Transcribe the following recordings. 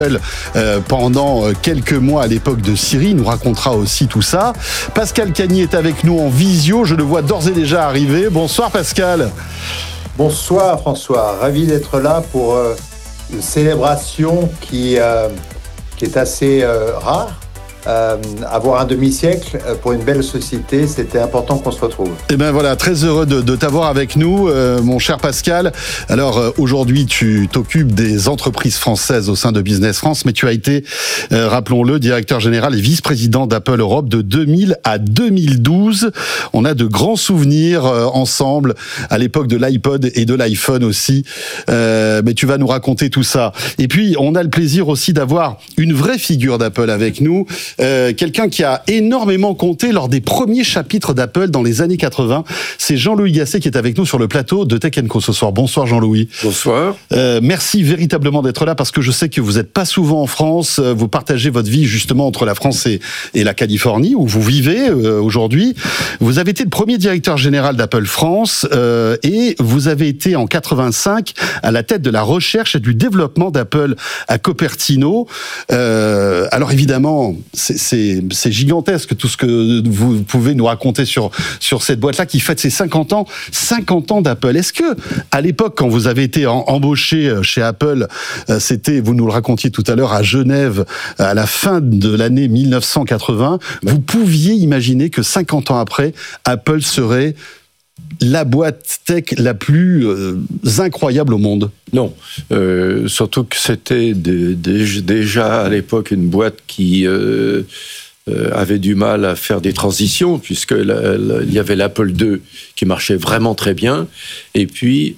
pendant quelques mois à l'époque de Siri, il nous racontera aussi tout ça. Pascal Cagny est avec nous en visio, je le vois d'ores et déjà arriver. Bonsoir Pascal. Bonsoir François, ravi d'être là pour une célébration qui est assez rare. Avoir un demi-siècle pour une belle société, c'était important qu'on se retrouve. Et ben voilà, très heureux de t'avoir avec nous, mon cher Pascal. Alors aujourd'hui, tu t'occupes des entreprises françaises au sein de Business France, mais tu as été, rappelons-le, directeur général et vice-président d'Apple Europe de 2000 à 2012. On a de grands souvenirs ensemble à l'époque de l'iPod et de l'iPhone aussi. Mais tu vas nous raconter tout ça. Et puis, on a le plaisir aussi d'avoir une vraie figure d'Apple avec nous. Quelqu'un qui a énormément compté lors des premiers chapitres d'Apple dans les années 80. C'est Jean-Louis Gasset qui est avec nous sur le plateau de Tech & Co ce soir. Bonsoir Jean-Louis. Bonsoir. Merci véritablement d'être là parce que je sais que vous n'êtes pas souvent en France. Vous partagez votre vie justement entre la France et la Californie où vous vivez aujourd'hui. Vous avez été le premier directeur général d'Apple France et vous avez été en 85 à la tête de la recherche et du développement d'Apple à Cupertino. Alors évidemment, c'est gigantesque tout ce que vous pouvez nous raconter sur cette boîte-là qui fête ses 50 ans d'Apple. Est-ce que, à l'époque, quand vous avez été embauché chez Apple, c'était, vous nous le racontiez tout à l'heure, à Genève, à la fin de l'année 1980, vous pouviez imaginer que 50 ans après, Apple serait la boîte tech la plus incroyable au monde? Non, surtout que c'était déjà à l'époque une boîte qui avait du mal à faire des transitions, puisque il y avait l'Apple II qui marchait vraiment très bien, et puis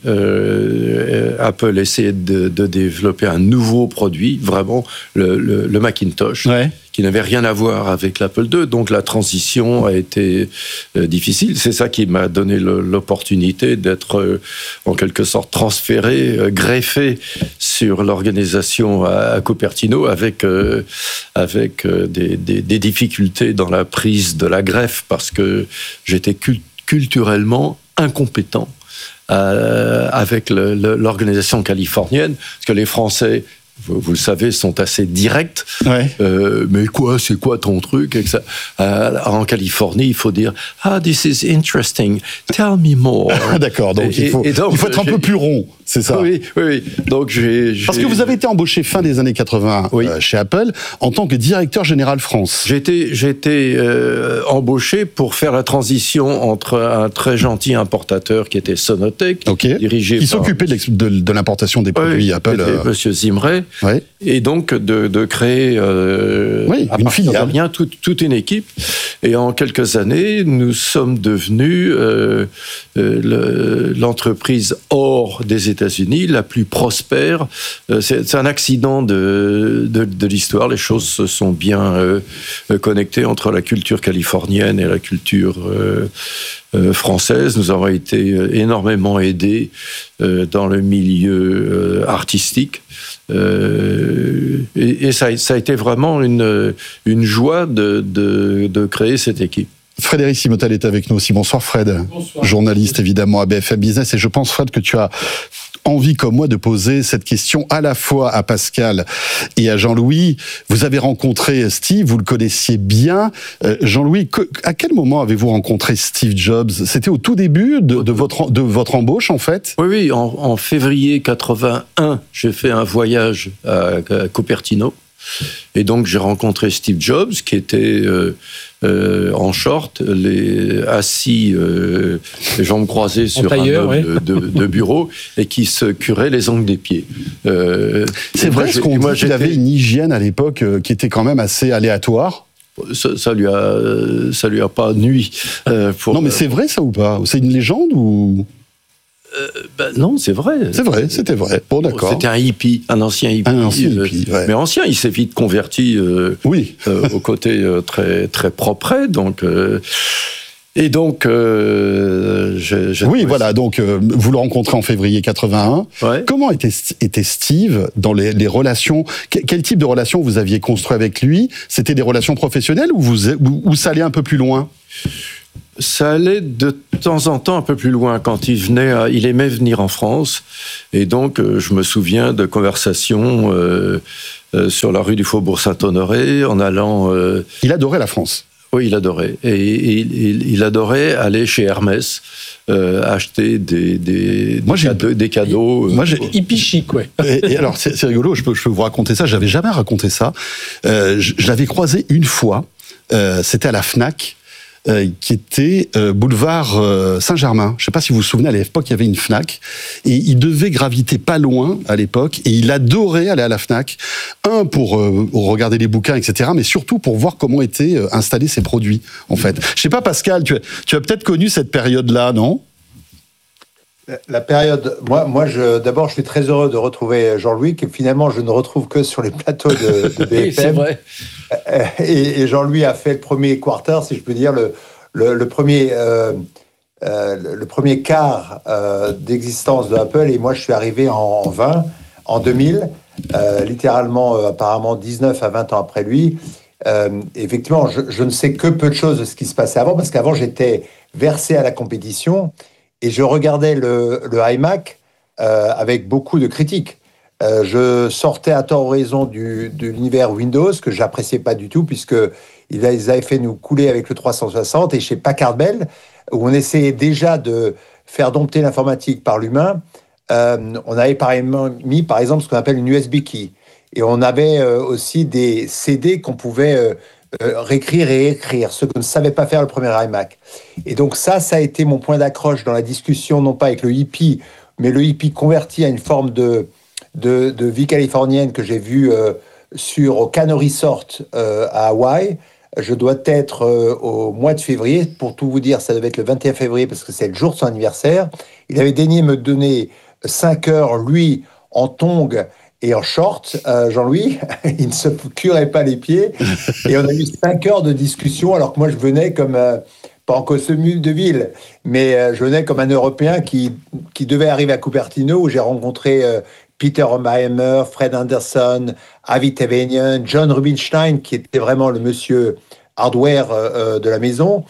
Apple essayait de développer un nouveau produit, vraiment le Macintosh. Ouais. Qui n'avait rien à voir avec l'Apple II, donc la transition a été difficile. C'est ça qui m'a donné l'opportunité d'être en quelque sorte transféré, greffé sur l'organisation à Cupertino avec des difficultés dans la prise de la greffe parce que j'étais culturellement incompétent avec l'organisation californienne, parce que les Français, vous le savez, sont assez directs. Ouais. Mais c'est quoi ton truc? Et que ça, en Californie, il faut dire this is interesting. Tell me more. D'accord. Donc il faut être un peu plus rond. C'est ça. Oui. Donc parce que vous avez été embauché fin des années 80 chez Apple en tant que directeur général France. J'ai été embauché pour faire la transition entre un très gentil importateur qui était Sonotek, dirigé qui s'occupait de l'importation des produits Apple. Monsieur Zimray. Ouais. Et donc de créer une filiale, toute une équipe. Et en quelques années, nous sommes devenus l'entreprise hors des États-Unis la plus prospère. C'est un accident de l'histoire. Les choses se sont bien connectées entre la culture californienne et la culture française. Nous avons été énormément aidés dans le milieu artistique. Et ça a été vraiment une joie de créer cette équipe. Frédéric Simotel est avec nous aussi. Bonsoir Fred. Bonsoir. Journaliste évidemment à BFM Business. Et je pense Fred que tu as envie comme moi de poser cette question à la fois à Pascal et à Jean-Louis. Vous avez rencontré Steve, vous le connaissiez bien. Jean-Louis, à quel moment avez-vous rencontré Steve Jobs? C'était au tout début de votre embauche en fait? Oui, en février 81, j'ai fait un voyage à Cupertino. Et donc j'ai rencontré Steve Jobs qui était en short, assis, les jambes croisées sur un meuble de bureau et qui se curait les ongles des pieds. C'est vrai ce qu'on dit qu'il avait une hygiène à l'époque qui était quand même assez aléatoire. Ça lui a pas nui. Non mais c'est vrai ça ou pas? C'est une légende ou... non, c'est vrai. C'est vrai, c'était vrai. Bon, d'accord. C'était un hippie, un ancien hippie. Ouais. Mais ancien, il s'est vite converti au côté très, très propre. Donc, et donc, voilà. Donc, vous le rencontrez en février 81. Ouais. Comment était Steve dans les relations? Quel type de relations vous aviez construit avec lui? C'était des relations professionnelles ou ça allait un peu plus loin? Ça allait de temps en temps un peu plus loin. Quand il aimait venir en France. Et donc, je me souviens de conversations sur la rue du Faubourg Saint-Honoré, en allant... Il adorait la France. Oui, il adorait. Et il adorait aller chez Hermès, acheter des cadeaux. Moi, j'ai hippie chic, ouais. Et alors, c'est rigolo, je peux vous raconter ça, j'avais jamais raconté ça. Je l'avais croisé une fois, c'était à la Fnac, qui était boulevard Saint-Germain. Je ne sais pas si vous vous souvenez, à l'époque, il y avait une Fnac, et il devait graviter pas loin à l'époque, et il adorait aller à la Fnac, pour regarder les bouquins, etc., mais surtout pour voir comment étaient installés ces produits, en fait. Je ne sais pas, Pascal, tu as peut-être connu cette période-là, non ? La période, d'abord, je suis très heureux de retrouver Jean-Louis, que finalement, je ne retrouve que sur les plateaux de BFM. Oui, c'est vrai. Et Jean-Louis a fait le premier quarter, si je peux dire, le premier quart d'existence de Apple, et moi, je suis arrivé en 2000, littéralement, apparemment 19 à 20 ans après lui. Effectivement, je ne sais que peu de choses de ce qui se passait avant, parce qu'avant, j'étais versé à la compétition, et je regardais le iMac avec beaucoup de critiques. Je sortais à tort ou raison de l'univers Windows, que j'appréciais pas du tout, puisqu'ils avaient fait nous couler avec le 360, et chez Packard Bell, où on essayait déjà de faire dompter l'informatique par l'humain, on avait mis, par exemple, ce qu'on appelle une USB key. Et on avait aussi des CD qu'on pouvait réécrire et écrire, ce que ne savait pas faire le premier iMac. Et donc ça a été mon point d'accroche dans la discussion, non pas avec le hippie, mais le hippie converti à une forme de vie californienne que j'ai vue au Cano Resort à Hawaï. Je dois être au mois de février. Pour tout vous dire, ça devait être le 21 février parce que c'est le jour de son anniversaire. Il avait daigné me donner 5 heures, lui, en tongs et en short, Jean-Louis. Il ne se curait pas les pieds. Et on a eu 5 heures de discussion, alors que moi, je venais comme... pas en costume de ville, mais je venais comme un Européen qui devait arriver à Cupertino, où j'ai rencontré Peter Omeimer, Fred Anderson, Avi Tevenian, John Rubinstein, qui était vraiment le monsieur hardware de la maison,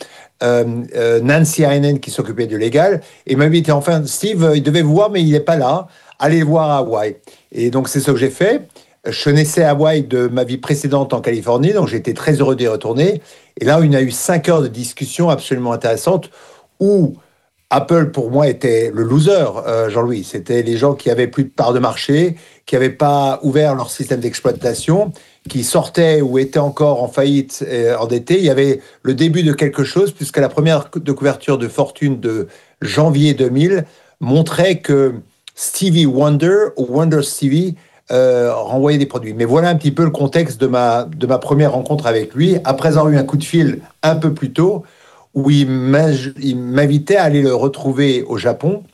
Nancy Heinen, qui s'occupait du légal, et m'a invité, enfin, Steve, il devait vous voir, mais il n'est pas là, allez le voir à Hawaï. Et donc, c'est ce que j'ai fait. Je naissais à Hawaï de ma vie précédente en Californie, donc j'étais très heureux d'y retourner. Et là, on a eu 5 heures de discussion absolument intéressantes où Apple, pour moi, était le loser, Jean-Louis. C'était les gens qui avaient plus de part de marché, qui n'avaient pas ouvert leur système d'exploitation, qui sortaient ou étaient encore en faillite, endettés. Il y avait le début de quelque chose, puisque la première de couverture de Fortune de janvier 2000 montrait que Stevie Wonder, ou Wonder Stevie, renvoyer des produits. Mais voilà un petit peu le contexte de ma première rencontre avec lui, après avoir eu un coup de fil un peu plus tôt, où il m'invitait à aller le retrouver au Japon,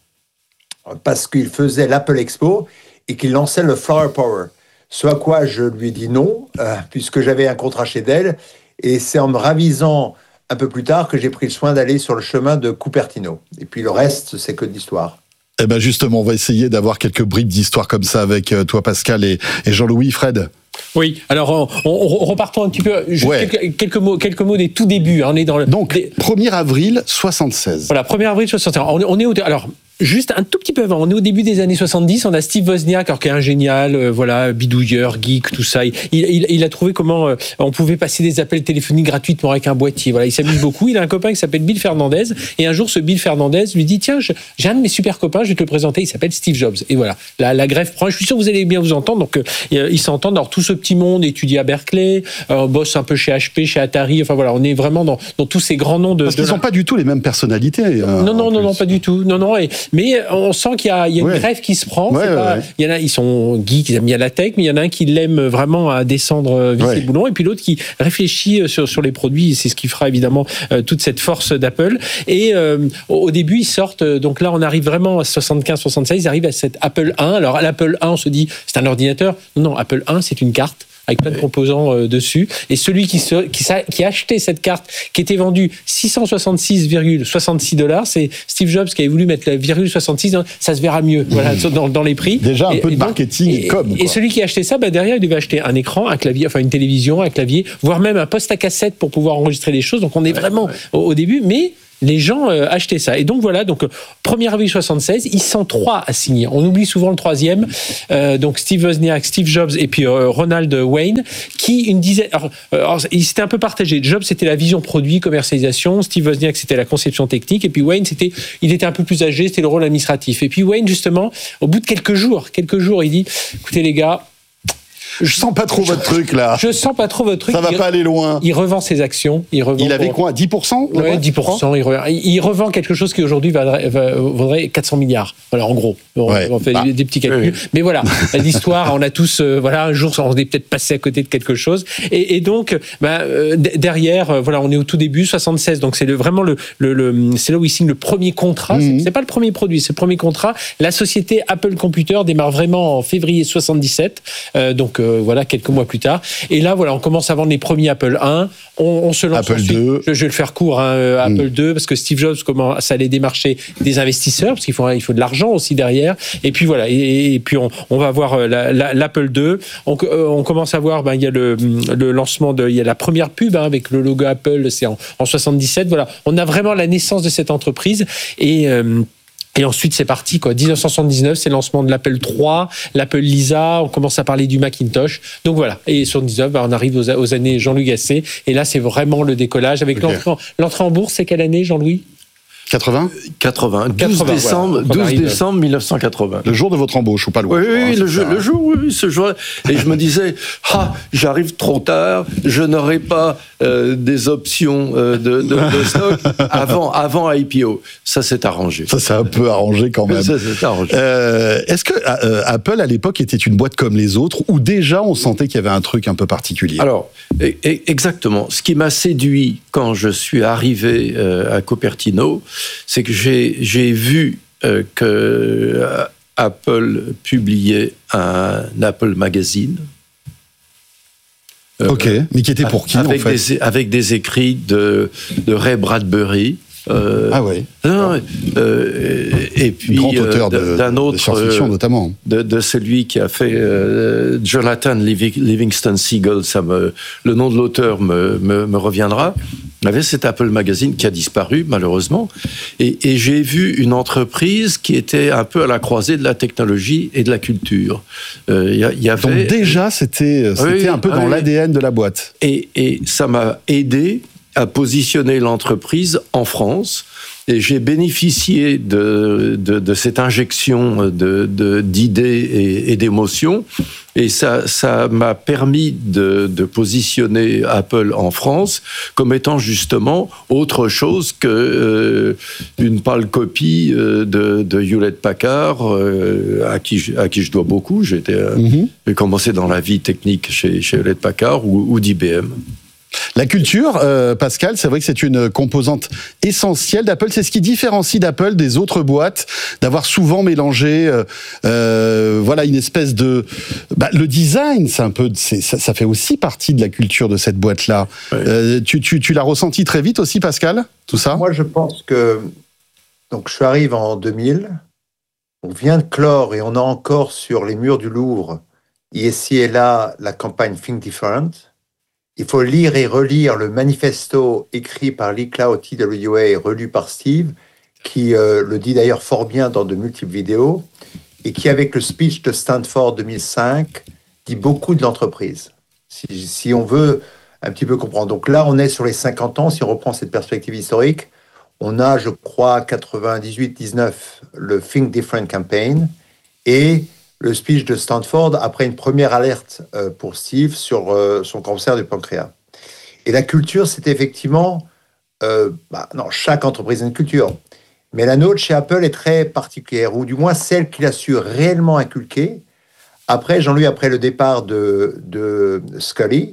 parce qu'il faisait l'Apple Expo, et qu'il lançait le Flower Power. Ce à quoi je lui ai dit non, puisque j'avais un contrat chez Dell, et c'est en me ravisant un peu plus tard que j'ai pris le soin d'aller sur le chemin de Cupertino. Et puis le reste, c'est que de l'histoire. Eh ben justement, on va essayer d'avoir quelques bribes d'histoire comme ça avec toi, Pascal, et Jean-Louis. Fred ? Oui, alors on repartons un petit peu, quelques mots des tout débuts. On est dans Donc, 1er avril 76. Voilà, 1er avril 76. On est alors, juste un tout petit peu avant, on est au début des années 70, on a Steve Wozniak, alors qui est un génial, bidouilleur, geek, tout ça. Il a trouvé comment on pouvait passer des appels téléphoniques gratuitement avec un boîtier. Voilà, il s'amuse beaucoup. Il a un copain qui s'appelle Bill Fernandez, et un jour, ce Bill Fernandez lui dit, tiens, j'ai un de mes super copains, je vais te le présenter, il s'appelle Steve Jobs. Et voilà, la grève prend. Je suis sûr que vous allez bien vous entendre. Donc, ils s'entendent. Alors, tout ce petit monde étudie à Berkeley, bosse un peu chez HP, chez Atari. Enfin voilà, on est vraiment dans tous ces grands noms de. Parce qu'ils sont pas du tout les mêmes personnalités. Non, pas du tout. Non. Mais on sent qu'il y a une grève qui se prend. Il y en a, ils sont geeks, ils aiment bien la tech, mais il y en a un qui l'aime vraiment à descendre vis et boulons, et puis l'autre qui réfléchit sur les produits. C'est ce qui fera évidemment toute cette force d'Apple. Et au début, ils sortent. Donc là, on arrive vraiment à 75-76. Ils arrivent à cette Apple I. Alors l'Apple I, on se dit, c'est un ordinateur. Non, Apple I, c'est une carte avec plein de composants dessus. Et celui qui a acheté cette carte, qui était vendue $666,66, c'est Steve Jobs qui avait voulu mettre le ,66, ça se verra mieux, voilà, dans les prix. Déjà un peu de marketing et celui qui a acheté ça, derrière, il devait acheter un écran, un clavier, enfin une télévision, un clavier, voire même un poste à cassette pour pouvoir enregistrer les choses. Donc on est vraiment au début, mais les gens achetaient ça. Et donc voilà, donc 1er avril 76, ils sont 3 à signer. On oublie souvent le 3e, donc Steve Wozniak, Steve Jobs et puis Ronald Wayne, qui une dizaine. Alors, ils s'étaient un peu partagés. Jobs, c'était la vision produit, commercialisation. Steve Wozniak, c'était la conception technique. Et puis Wayne, il était un peu plus âgé, c'était le rôle administratif. Et puis Wayne, justement, au bout de quelques jours, il dit, écoutez les gars, je sens pas trop votre truc là. Je sens pas trop votre truc. Ça va pas aller loin. Il revend ses actions. Il avait quoi, 10% Ouais, 10%. Il revend quelque chose qui aujourd'hui vaudrait 400 milliards. Voilà, en gros. On fait des petits calculs. Oui. Mais voilà, l'histoire, on a tous, un jour, on est peut-être passé à côté de quelque chose. Et donc, derrière, voilà, on est au tout début, 76. Donc, c'est vraiment c'est là où il signe le premier contrat. C'est pas le premier produit, c'est le premier contrat. La société Apple Computer démarre vraiment en février 77. Donc, voilà, quelques mois plus tard. Et là, voilà, on commence à vendre les premiers Apple I. On se lance Apple ensuite. 2. Je vais le faire court, Apple 2, parce que Steve Jobs commence à aller démarcher des investisseurs, parce qu'il faut de l'argent aussi derrière. Et puis voilà, et puis on va voir l'Apple 2. On commence à voir, il y a le lancement il y a la première pub avec le logo Apple, c'est en 77. Voilà, on a vraiment la naissance de cette entreprise. Et ensuite, c'est parti, quoi. 1979, c'est le lancement de l'Apple III, l'Apple Lisa, on commence à parler du Macintosh. Donc voilà. Et sur 19, on arrive aux années Jean-Louis Gasset. Et là, c'est vraiment le décollage. Avec l'entrée en bourse, c'est quelle année, Jean-Louis ? 12 décembre 1980. Le jour de votre embauche, ou pas loin. Oui, le jour, ce jour-là. Et je me disais, j'arrive trop tard, je n'aurai pas des options de stock avant IPO. Ça s'est arrangé. Ça s'est un peu arrangé quand même. Ça s'est arrangé. Est-ce que Apple, à l'époque, était une boîte comme les autres, ou déjà on sentait qu'il y avait un truc un peu particulier ? Alors, exactement. Ce qui m'a séduit quand je suis arrivé à Cupertino, c'est que j'ai vu que Apple publiait un Apple Magazine. Ok, mais qui était pour qui, en fait ? Avec des écrits de Ray Bradbury. Ah ouais. Et puis grand auteur d'un autre, de science-fiction notamment. De celui qui a fait Jonathan Livingston Seagull, le nom de l'auteur me reviendra. Il y avait cet Apple Magazine qui a disparu malheureusement, et j'ai vu une entreprise qui était un peu à la croisée de la technologie et de la culture. Y avait... Donc déjà c'était un peu dans l'ADN de la boîte. Et ça m'a aidé à positionner l'entreprise en France, et j'ai bénéficié de cette injection d'idées et d'émotions, et ça m'a permis de positionner Apple en France comme étant justement autre chose que une pâle copie de Hewlett-Packard, à qui je dois beaucoup. J'ai commencé dans la vie technique chez Hewlett-Packard ou d'IBM. La culture, Pascal, c'est vrai que c'est une composante essentielle d'Apple. C'est ce qui différencie d'Apple des autres boîtes, d'avoir souvent mélangé, une espèce de... le design, ça fait aussi partie de la culture de cette boîte-là. Ouais. Tu l'as ressenti très vite aussi, Pascal, tout ça ? Moi, je pense que... Donc, je arrive en 2000. On vient de clore et on a encore sur les murs du Louvre, ici et là, la campagne Think Different. Il faut lire et relire le manifesto écrit par Lee Cloud, TWA, et relu par Steve, qui le dit d'ailleurs fort bien dans de multiples vidéos, et qui, avec le speech de Stanford 2005, dit beaucoup de l'entreprise. Si on veut un petit peu comprendre. Donc là, on est sur les 50 ans, si on reprend cette perspective historique, on a, je crois, 98-19, le Think Different Campaign, et le speech de Stanford après une première alerte pour Steve sur son cancer du pancréas. Et la culture, c'est effectivement... chaque entreprise a une culture. Mais la nôtre chez Apple est très particulière, ou du moins celle qu'il a su réellement inculquer. Après, Jean-Louis, après le départ de Scully,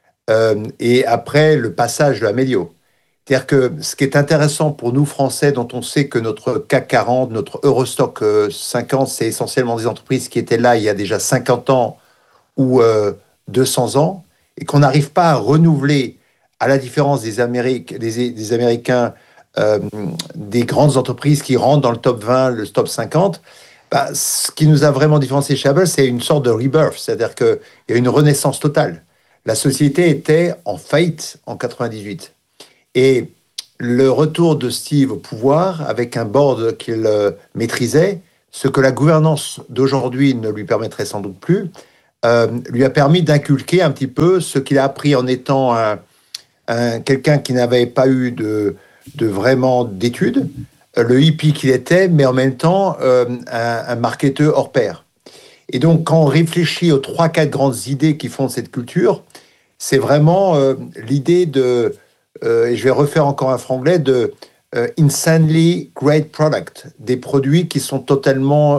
et après le passage de Amelio. C'est-à-dire que ce qui est intéressant pour nous, Français, dont on sait que notre CAC 40, notre Eurostock 50, c'est essentiellement des entreprises qui étaient là il y a déjà 50 ans ou 200 ans, et qu'on n'arrive pas à renouveler, à la différence des Américains, des grandes entreprises qui rentrent dans le top 20, le top 50, ce qui nous a vraiment différencié chez Apple, c'est une sorte de rebirth, c'est-à-dire qu'il y a une renaissance totale. La société était en faillite en 98. Et le retour de Steve au pouvoir avec un board qu'il maîtrisait, ce que la gouvernance d'aujourd'hui ne lui permettrait sans doute plus, lui a permis d'inculquer un petit peu ce qu'il a appris en étant quelqu'un qui n'avait pas eu de vraiment d'études, le hippie qu'il était, mais en même temps un marketeur hors pair. Et donc, quand on réfléchit aux 3-4 grandes idées qui font cette culture, c'est vraiment l'idée de, et je vais refaire encore un franglais, de insanely great product, des produits qui sont totalement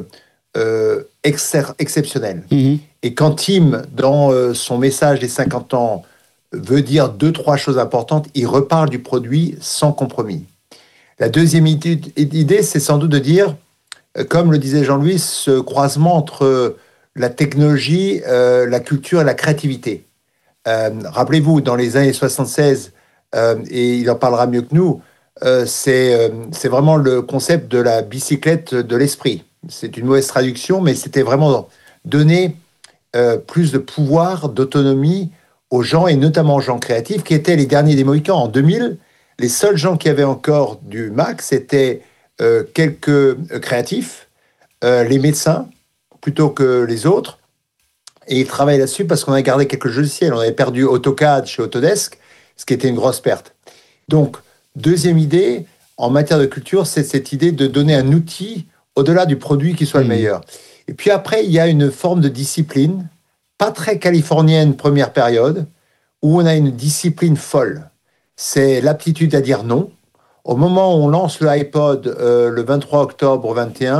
exceptionnels. Mm-hmm. Et quand Tim, dans son message des 50 ans, veut dire 2-3 choses importantes, il reparle du produit sans compromis. La deuxième idée, c'est sans doute de dire, comme le disait Jean-Louis, ce croisement entre la technologie, la culture et la créativité. Rappelez-vous, dans les années 76, et il en parlera mieux que nous, c'est vraiment le concept de la bicyclette de l'esprit. C'est une mauvaise traduction, mais c'était vraiment donner plus de pouvoir, d'autonomie aux gens, et notamment aux gens créatifs, qui étaient les derniers des Mohicans. En 2000, les seuls gens qui avaient encore du Mac, c'était quelques créatifs, les médecins, plutôt que les autres. Et ils travaillaient là-dessus parce qu'on avait gardé quelques logiciels. On avait perdu AutoCAD chez Autodesk, ce qui était une grosse perte. Donc, deuxième idée, en matière de culture, c'est cette idée de donner un outil au-delà du produit qui soit le meilleur. Et puis après, il y a une forme de discipline, pas très californienne première période, où on a une discipline folle. C'est l'aptitude à dire non. Au moment où on lance le iPod le 23 octobre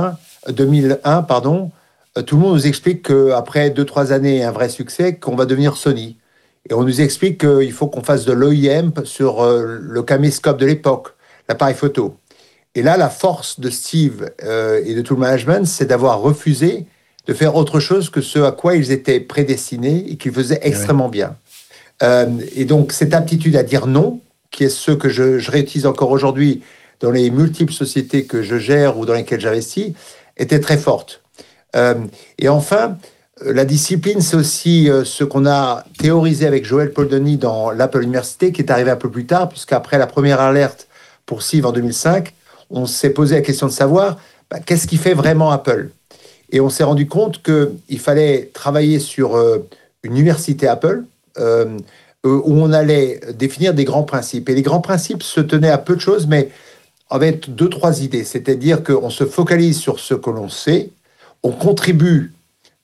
2001, tout le monde nous explique qu'après 2-3 années et un vrai succès, qu'on va devenir Sony. Et on nous explique qu'il faut qu'on fasse de l'OEM sur le caméscope de l'époque, l'appareil photo. Et là, la force de Steve et de tout le management, c'est d'avoir refusé de faire autre chose que ce à quoi ils étaient prédestinés et qu'ils faisaient extrêmement bien. Et donc, cette aptitude à dire non, qui est ce que je réutilise encore aujourd'hui dans les multiples sociétés que je gère ou dans lesquelles j'investis, était très forte. Et enfin, la discipline, c'est aussi ce qu'on a théorisé avec Joël Poldoni dans l'Apple Université, qui est arrivé un peu plus tard, puisqu'après la première alerte pour Steve en 2005, on s'est posé la question de savoir qu'est-ce qui fait vraiment Apple. Et on s'est rendu compte qu'il fallait travailler sur une université Apple, où on allait définir des grands principes. Et les grands principes se tenaient à peu de choses, mais avec 2-3 idées. C'est-à-dire qu'on se focalise sur ce que l'on sait, on contribue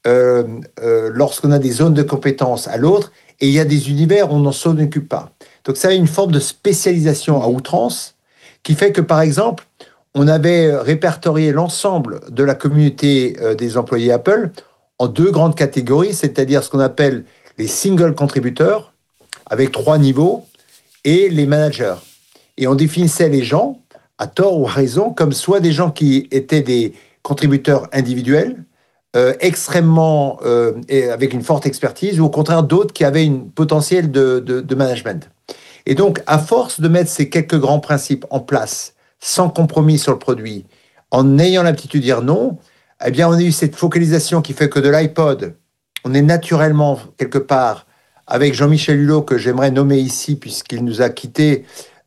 lorsqu'on a des zones de compétences à l'autre, et il y a des univers où on n'en s'en occupe pas. Donc ça a une forme de spécialisation à outrance, qui fait que, par exemple, on avait répertorié l'ensemble de la communauté des employés Apple en 2 grandes catégories, c'est-à-dire ce qu'on appelle les single contributeurs, avec 3 niveaux, et les managers. Et on définissait les gens, à tort ou à raison, comme soit des gens qui étaient des contributeurs individuels, extrêmement, et avec une forte expertise, ou au contraire d'autres qui avaient une potentiel de management. Et donc, à force de mettre ces quelques grands principes en place, sans compromis sur le produit, en ayant l'aptitude de dire non, eh bien, on a eu cette focalisation qui fait que de l'iPod, on est naturellement, quelque part, avec Jean-Michel Hulot, que j'aimerais nommer ici, puisqu'il nous a quittés,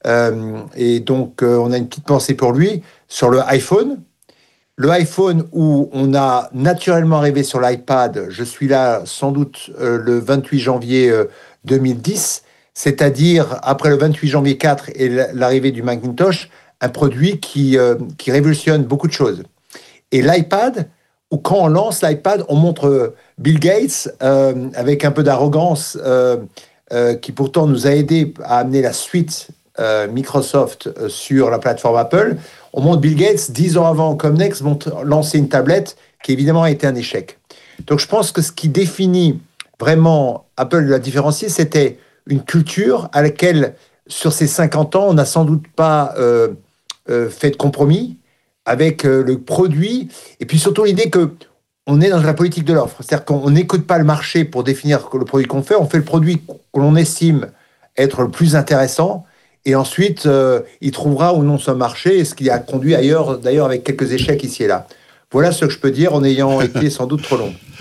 et donc on a une petite pensée pour lui, sur le iPhone. Le iPhone où on a naturellement arrivé sur l'iPad, je suis là sans doute le 28 janvier 2010, c'est-à-dire après le 28 janvier 4 et l'arrivée du Macintosh, un produit qui révolutionne beaucoup de choses. Et l'iPad, où quand on lance l'iPad, on montre Bill Gates avec un peu d'arrogance, qui pourtant nous a aidé à amener la suite Microsoft sur la plateforme Apple. On montre Bill Gates 10 ans avant, comme Next, lancer une tablette qui évidemment a été un échec. Donc je pense que ce qui définit vraiment Apple, la différencier, c'était une culture à laquelle, sur ces 50 ans, on n'a sans doute pas fait de compromis avec le produit, et puis surtout l'idée qu'on est dans la politique de l'offre. C'est-à-dire qu'on n'écoute pas le marché pour définir le produit qu'on fait, on fait le produit que l'on estime être le plus intéressant, et ensuite, il trouvera ou non son marché, ce qui a conduit ailleurs, d'ailleurs avec quelques échecs ici et là. Voilà ce que je peux dire en ayant été sans doute trop long.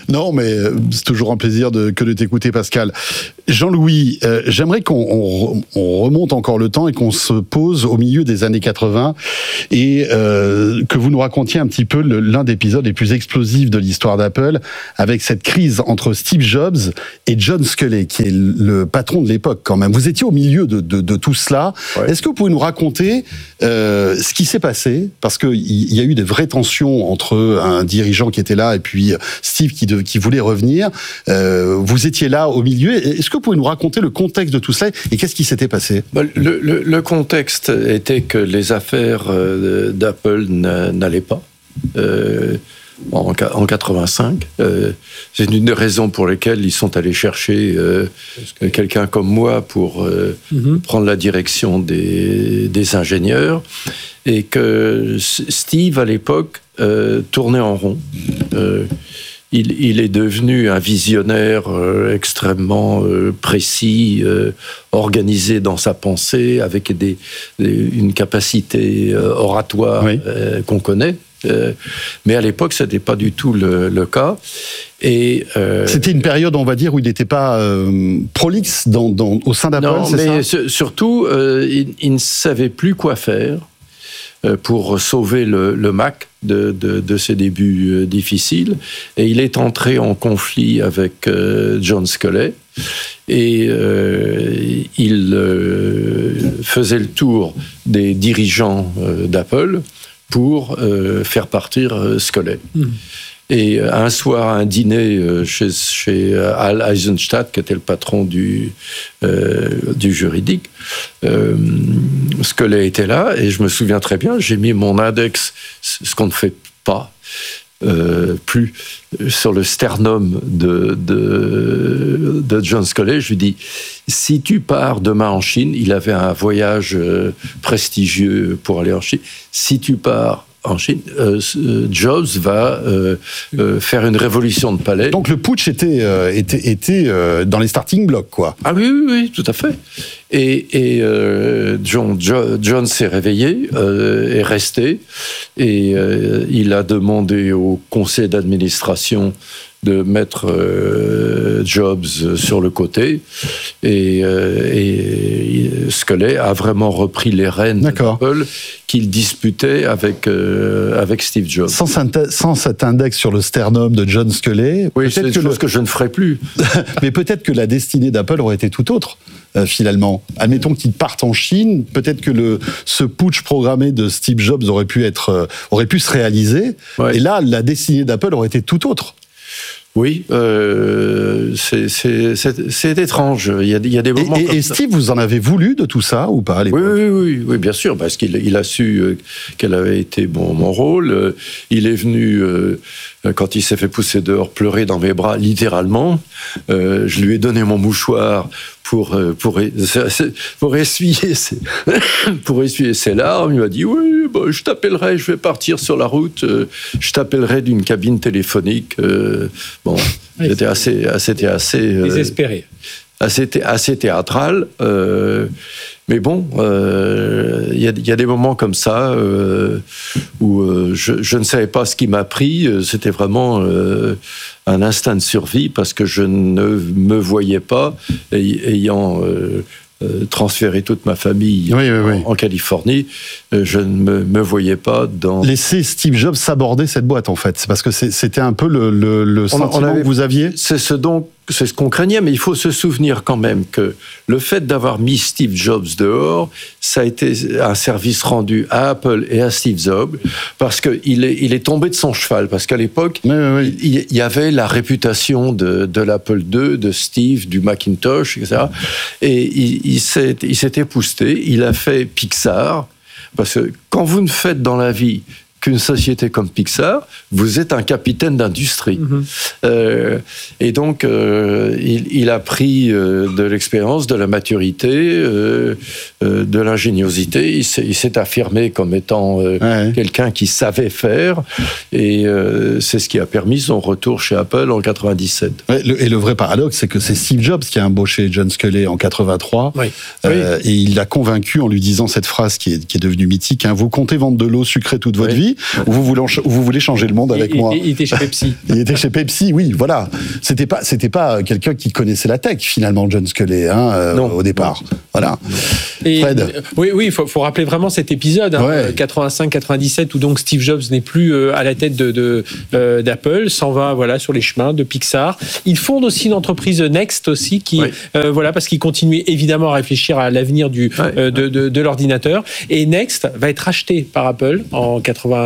Non, mais c'est toujours un plaisir que de t'écouter, Pascal. Jean-Louis, j'aimerais qu'on remonte encore le temps et qu'on se pose au milieu des années 80 et que vous nous racontiez un petit peu l'un des épisodes les plus explosifs de l'histoire d'Apple, avec cette crise entre Steve Jobs et John Sculley, qui est le patron de l'époque quand même. Vous étiez au milieu de tout cela. Ouais. Est-ce que vous pouvez nous raconter ce qui s'est passé? Parce qu'il y a eu des vraies tensions entre un dirigeant qui était là et puis Steve qui voulait revenir. Vous étiez là au milieu. Est-ce que vous pouvez nous raconter le contexte de tout cela et qu'est-ce qui s'était passé? Le contexte était que les affaires d'Apple n'allaient pas en 85. C'est une des raisons pour lesquelles ils sont allés chercher quelqu'un comme moi pour prendre la direction des ingénieurs, et que Steve, à l'époque, tournait en rond. Il est devenu un visionnaire extrêmement précis, organisé dans sa pensée, avec une capacité oratoire qu'on connaît. Mais à l'époque, ce n'était pas du tout le cas. Et c'était une période, on va dire, où il n'était pas prolixe au sein d'Apple, non, c'est mais ça? Surtout, il ne savait plus quoi faire pour sauver le Mac de ses débuts difficiles. Et il est entré en conflit avec John Sculley. Et il faisait le tour des dirigeants d'Apple pour faire partir Sculley. Et un soir, à un dîner chez Al Eisenstadt, qui était le patron du juridique, Sculley était là, et je me souviens très bien, j'ai mis mon index, ce qu'on ne fait pas plus, sur le sternum de John Sculley. Je lui dis, si tu pars demain en Chine, il avait un voyage prestigieux pour aller en Chine, si tu pars en Chine, Jobs va faire une révolution de palais. Donc le putsch était dans les starting blocks, quoi. Ah oui, tout à fait. Et John s'est réveillé, est resté, et il a demandé au conseil d'administration de mettre Jobs sur le côté, et Sculley a vraiment repris les rênes d'Apple qu'il disputait avec Steve Jobs. Sans cet index sur le sternum de John Sculley, oui, c'est une chose que je ne ferai plus. Mais peut-être que la destinée d'Apple aurait été tout autre, finalement. Admettons qu'il parte en Chine, peut-être que ce putsch programmé de Steve Jobs aurait pu se réaliser, et là, la destinée d'Apple aurait été tout autre. Oui, c'est étrange. Il y a des moments. Et Steve, vous en avez voulu de tout ça ou pas à l'époque? Oui, bien sûr, parce qu'il a su quel avait été mon rôle. Il est venu, quand il s'est fait pousser dehors, pleurer dans mes bras, littéralement. Je lui ai donné mon mouchoir pour essuyer ses larmes. Il m'a dit, oui, je t'appellerai, je vais partir sur la route, je t'appellerai d'une cabine téléphonique. C'était assez désespéré. Assez théâtral. Mais bon, il y a des moments comme ça où je ne savais pas ce qui m'a pris. C'était vraiment un instinct de survie, parce que je ne me voyais pas, ayant transféré toute ma famille en Californie, je ne me voyais pas dans... Laisser Steve Jobs s'aborder cette boîte, en fait. C'est parce que c'était un peu le sentiment que vous aviez. C'est ce qu'on craignait, mais il faut se souvenir quand même que le fait d'avoir mis Steve Jobs dehors, ça a été un service rendu à Apple et à Steve Jobs, parce qu'il est tombé de son cheval, parce qu'à l'époque, il y avait la réputation de l'Apple II, de Steve, du Macintosh, etc. Et il s'est épousseté, il a fait Pixar, parce que quand vous ne faites dans la vie qu'une société comme Pixar, vous êtes un capitaine d'industrie. Et donc, il a pris de l'expérience, de la maturité, de l'ingéniosité. Il s'est affirmé comme étant quelqu'un qui savait faire. Et c'est ce qui a permis son retour chez Apple en 97. Et le vrai paradoxe, c'est que c'est Steve Jobs qui a embauché John Sculley en 83. Et il l'a convaincu en lui disant cette phrase qui est devenue mythique, vous comptez vendre de l'eau sucrée toute votre vie, aujourd'hui, ou vous voulez changer le monde avec moi? Il était chez Pepsi. Il était chez Pepsi, oui, voilà. C'était pas quelqu'un qui connaissait la tech, finalement, John Sculley, au départ. Non. Voilà. Et Fred. Oui, il faut rappeler vraiment cet épisode, 85-97, où donc Steve Jobs n'est plus à la tête d'Apple, s'en va sur les chemins de Pixar. Il fonde aussi une entreprise Next aussi, qui parce qu'il continue évidemment à réfléchir à l'avenir de l'ordinateur. Et Next va être racheté par Apple en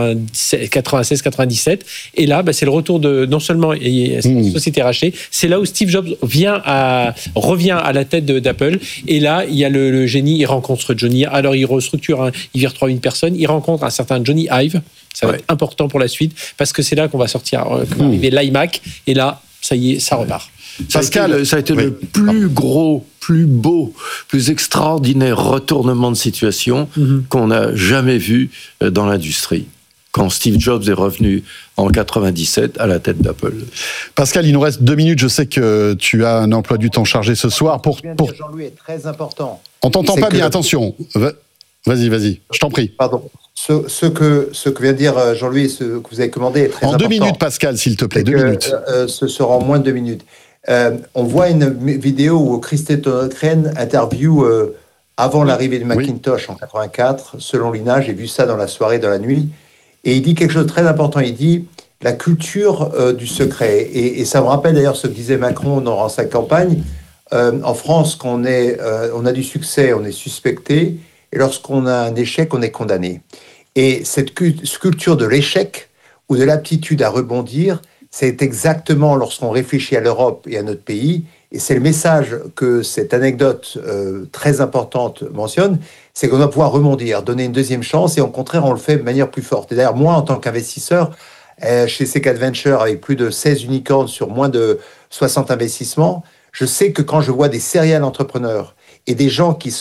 96-97. Et là, c'est le retour de non seulement cette société rachetée, c'est là où Steve Jobs revient à la tête d'Apple. Et là, il y a le génie, il rencontre Johnny. Alors, il restructure, il vire 3000 personnes. Il rencontre un certain Johnny Ive. Ça va être important pour la suite, parce que c'est là qu'on va sortir, qu'on va arriver l'iMac. Et là, ça y est, ça repart. Pascal, ça a été le plus gros, plus beau, plus extraordinaire retournement de situation qu'on n'a jamais vu dans l'industrie, quand Steve Jobs est revenu en 97 à la tête d'Apple. Pascal, il nous reste 2 minutes. Je sais que tu as un emploi du temps chargé ce soir. Jean-Louis est très important. On t'entend pas bien, attention. Vas-y, je t'en prie. Pardon. Ce que vient de dire Jean-Louis, ce que vous avez commandé est très important. En 2 minutes, Pascal, s'il te plaît, 2 minutes. Ce sera en moins de 2 minutes. On voit une vidéo où Christophe Tonnocren interview avant l'arrivée du Macintosh en 84. Selon l'INA, j'ai vu ça dans la soirée, dans la nuit. Et il dit quelque chose de très important. Il dit la culture du secret. Et ça me rappelle d'ailleurs ce que disait Macron dans sa campagne. En France, quand on a du succès, on est suspecté. Et lorsqu'on a un échec, on est condamné. Et cette culture de l'échec ou de l'aptitude à rebondir, c'est exactement lorsqu'on réfléchit à l'Europe et à notre pays, et c'est le message que cette anecdote très importante mentionne, c'est qu'on doit pouvoir rebondir, donner une deuxième chance, et au contraire, on le fait de manière plus forte. Et d'ailleurs, moi, en tant qu'investisseur, chez C4 Venture, avec plus de 16 unicorns sur moins de 60 investissements, je sais que quand je vois des serial entrepreneurs et des gens qui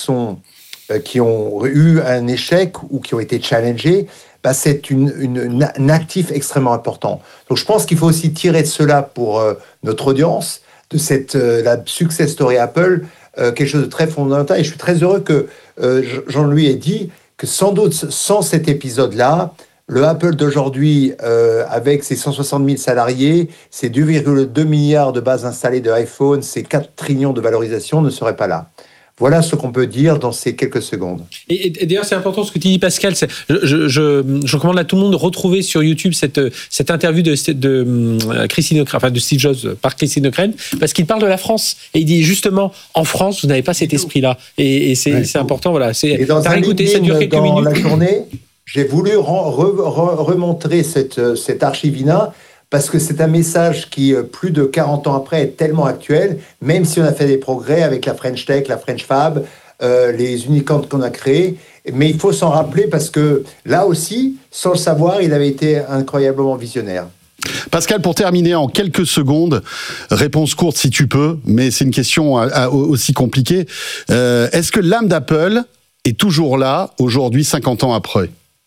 ont eu un échec ou qui ont été challengés, c'est un actif extrêmement important. Donc je pense qu'il faut aussi tirer de cela pour notre audience, de la success story Apple, quelque chose de très fondamental. Et je suis très heureux que Jean-Louis ait dit que sans doute, sans cet épisode-là, le Apple d'aujourd'hui, avec ses 160 000 salariés, ses 2,2 milliards de bases installées de iPhone, ses 4 trillions de valorisation ne serait pas là. Voilà ce qu'on peut dire dans ces quelques secondes. Et d'ailleurs, c'est important ce que tu dis, Pascal. Je recommande à tout le monde de retrouver sur YouTube cette interview de Christine Ockrent, enfin de Steve Jobs par Christine Ockrent, parce qu'il parle de la France. Et il dit justement, en France, vous n'avez pas cet esprit-là. Et c'est important. Voilà. Et dans un écouté, ça dure quelques minutes. Dans la journée, j'ai voulu remontrer cette archivina, parce que c'est un message qui, plus de 40 ans après, est tellement actuel, même si on a fait des progrès avec la French Tech, la French Fab, les unicorns qu'on a créés. Mais il faut s'en rappeler parce que là aussi, sans le savoir, il avait été incroyablement visionnaire. Pascal, pour terminer en quelques secondes, réponse courte si tu peux, mais c'est une question aussi compliquée. Est-ce que l'âme d'Apple est toujours là, aujourd'hui, 50 ans après ?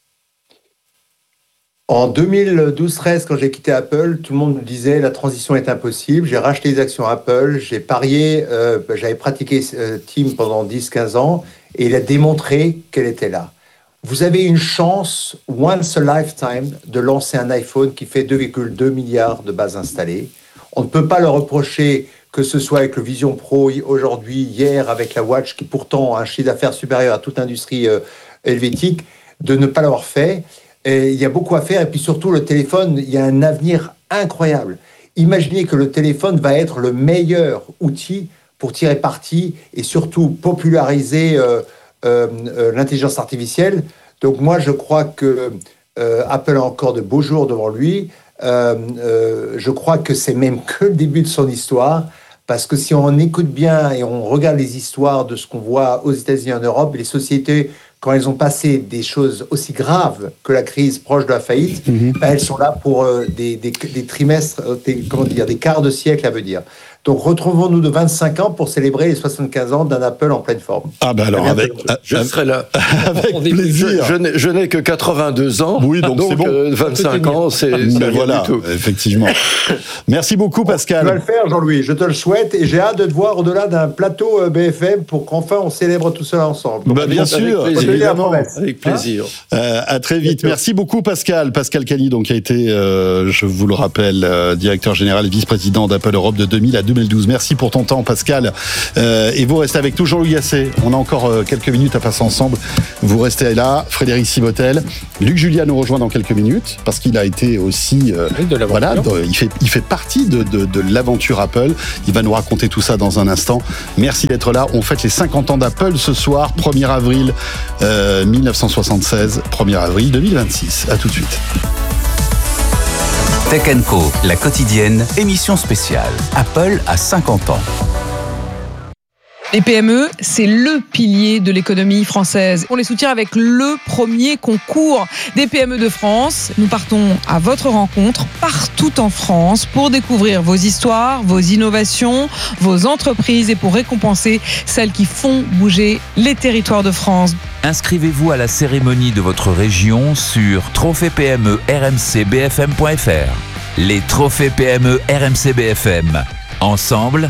En 2012-13, quand j'ai quitté Apple, tout le monde me disait la transition est impossible. J'ai racheté les actions Apple, j'ai parié, j'avais pratiqué Tim pendant 10-15 ans et il a démontré qu'elle était là. Vous avez une chance, once a lifetime, de lancer un iPhone qui fait 2,2 milliards de bases installées. On ne peut pas le reprocher, que ce soit avec le Vision Pro aujourd'hui, hier avec la Watch, qui pourtant a un chiffre d'affaires supérieur à toute industrie helvétique, de ne pas l'avoir fait. Et il y a beaucoup à faire, et puis surtout le téléphone, il y a un avenir incroyable. Imaginez que le téléphone va être le meilleur outil pour tirer parti et surtout populariser l'intelligence artificielle. Donc moi, je crois que Apple a encore de beaux jours devant lui. Je crois que c'est même que le début de son histoire, parce que si on écoute bien et on regarde les histoires de ce qu'on voit aux États-Unis et en Europe, les sociétés, quand elles ont passé des choses aussi graves que la crise proche de la faillite, elles sont là pour des trimestres, des quarts de siècle à venir. Donc retrouvons-nous de 25 ans pour célébrer les 75 ans d'un Apple en pleine forme. Ah ben alors, je serai là. Avec plaisir. Je n'ai que 82 ans. Oui, donc c'est bon. 25 ans, c'est ben rien voilà, du tout. Effectivement. Merci beaucoup, Pascal. Tu vas le faire, Jean-Louis, je te le souhaite, et j'ai hâte de te voir au-delà d'un plateau BFM pour qu'enfin on célèbre tout cela ensemble. Bah, bien sûr, évidemment. Avec plaisir. À très vite. Merci beaucoup, Pascal. Pascal Cagny, donc, qui a été, je vous le rappelle, directeur général et vice-président d'Apple Europe de 2000 à 2012. Merci pour ton temps, Pascal. Et vous restez avec nous, Jean-Louis Gasset. On a encore quelques minutes à passer ensemble. Vous restez là. Frédéric Simotel. Luc Julia nous rejoint dans quelques minutes parce qu'il a été aussi, voilà, il fait partie de l'aventure Apple. Il va nous raconter tout ça dans un instant. Merci d'être là. On fête les 50 ans d'Apple ce soir, 1er avril 1976, 1er avril 2026. À tout de suite. Tech & Co, la quotidienne, émission spéciale. Apple a 50 ans. Les PME, c'est le pilier de l'économie française. On les soutient avec le premier concours des PME de France. Nous partons à votre rencontre partout en France pour découvrir vos histoires, vos innovations, vos entreprises et pour récompenser celles qui font bouger les territoires de France. Inscrivez-vous à la cérémonie de votre région sur trophée PME RMC BFM.fr. Les trophées PME RMC BFM. Ensemble,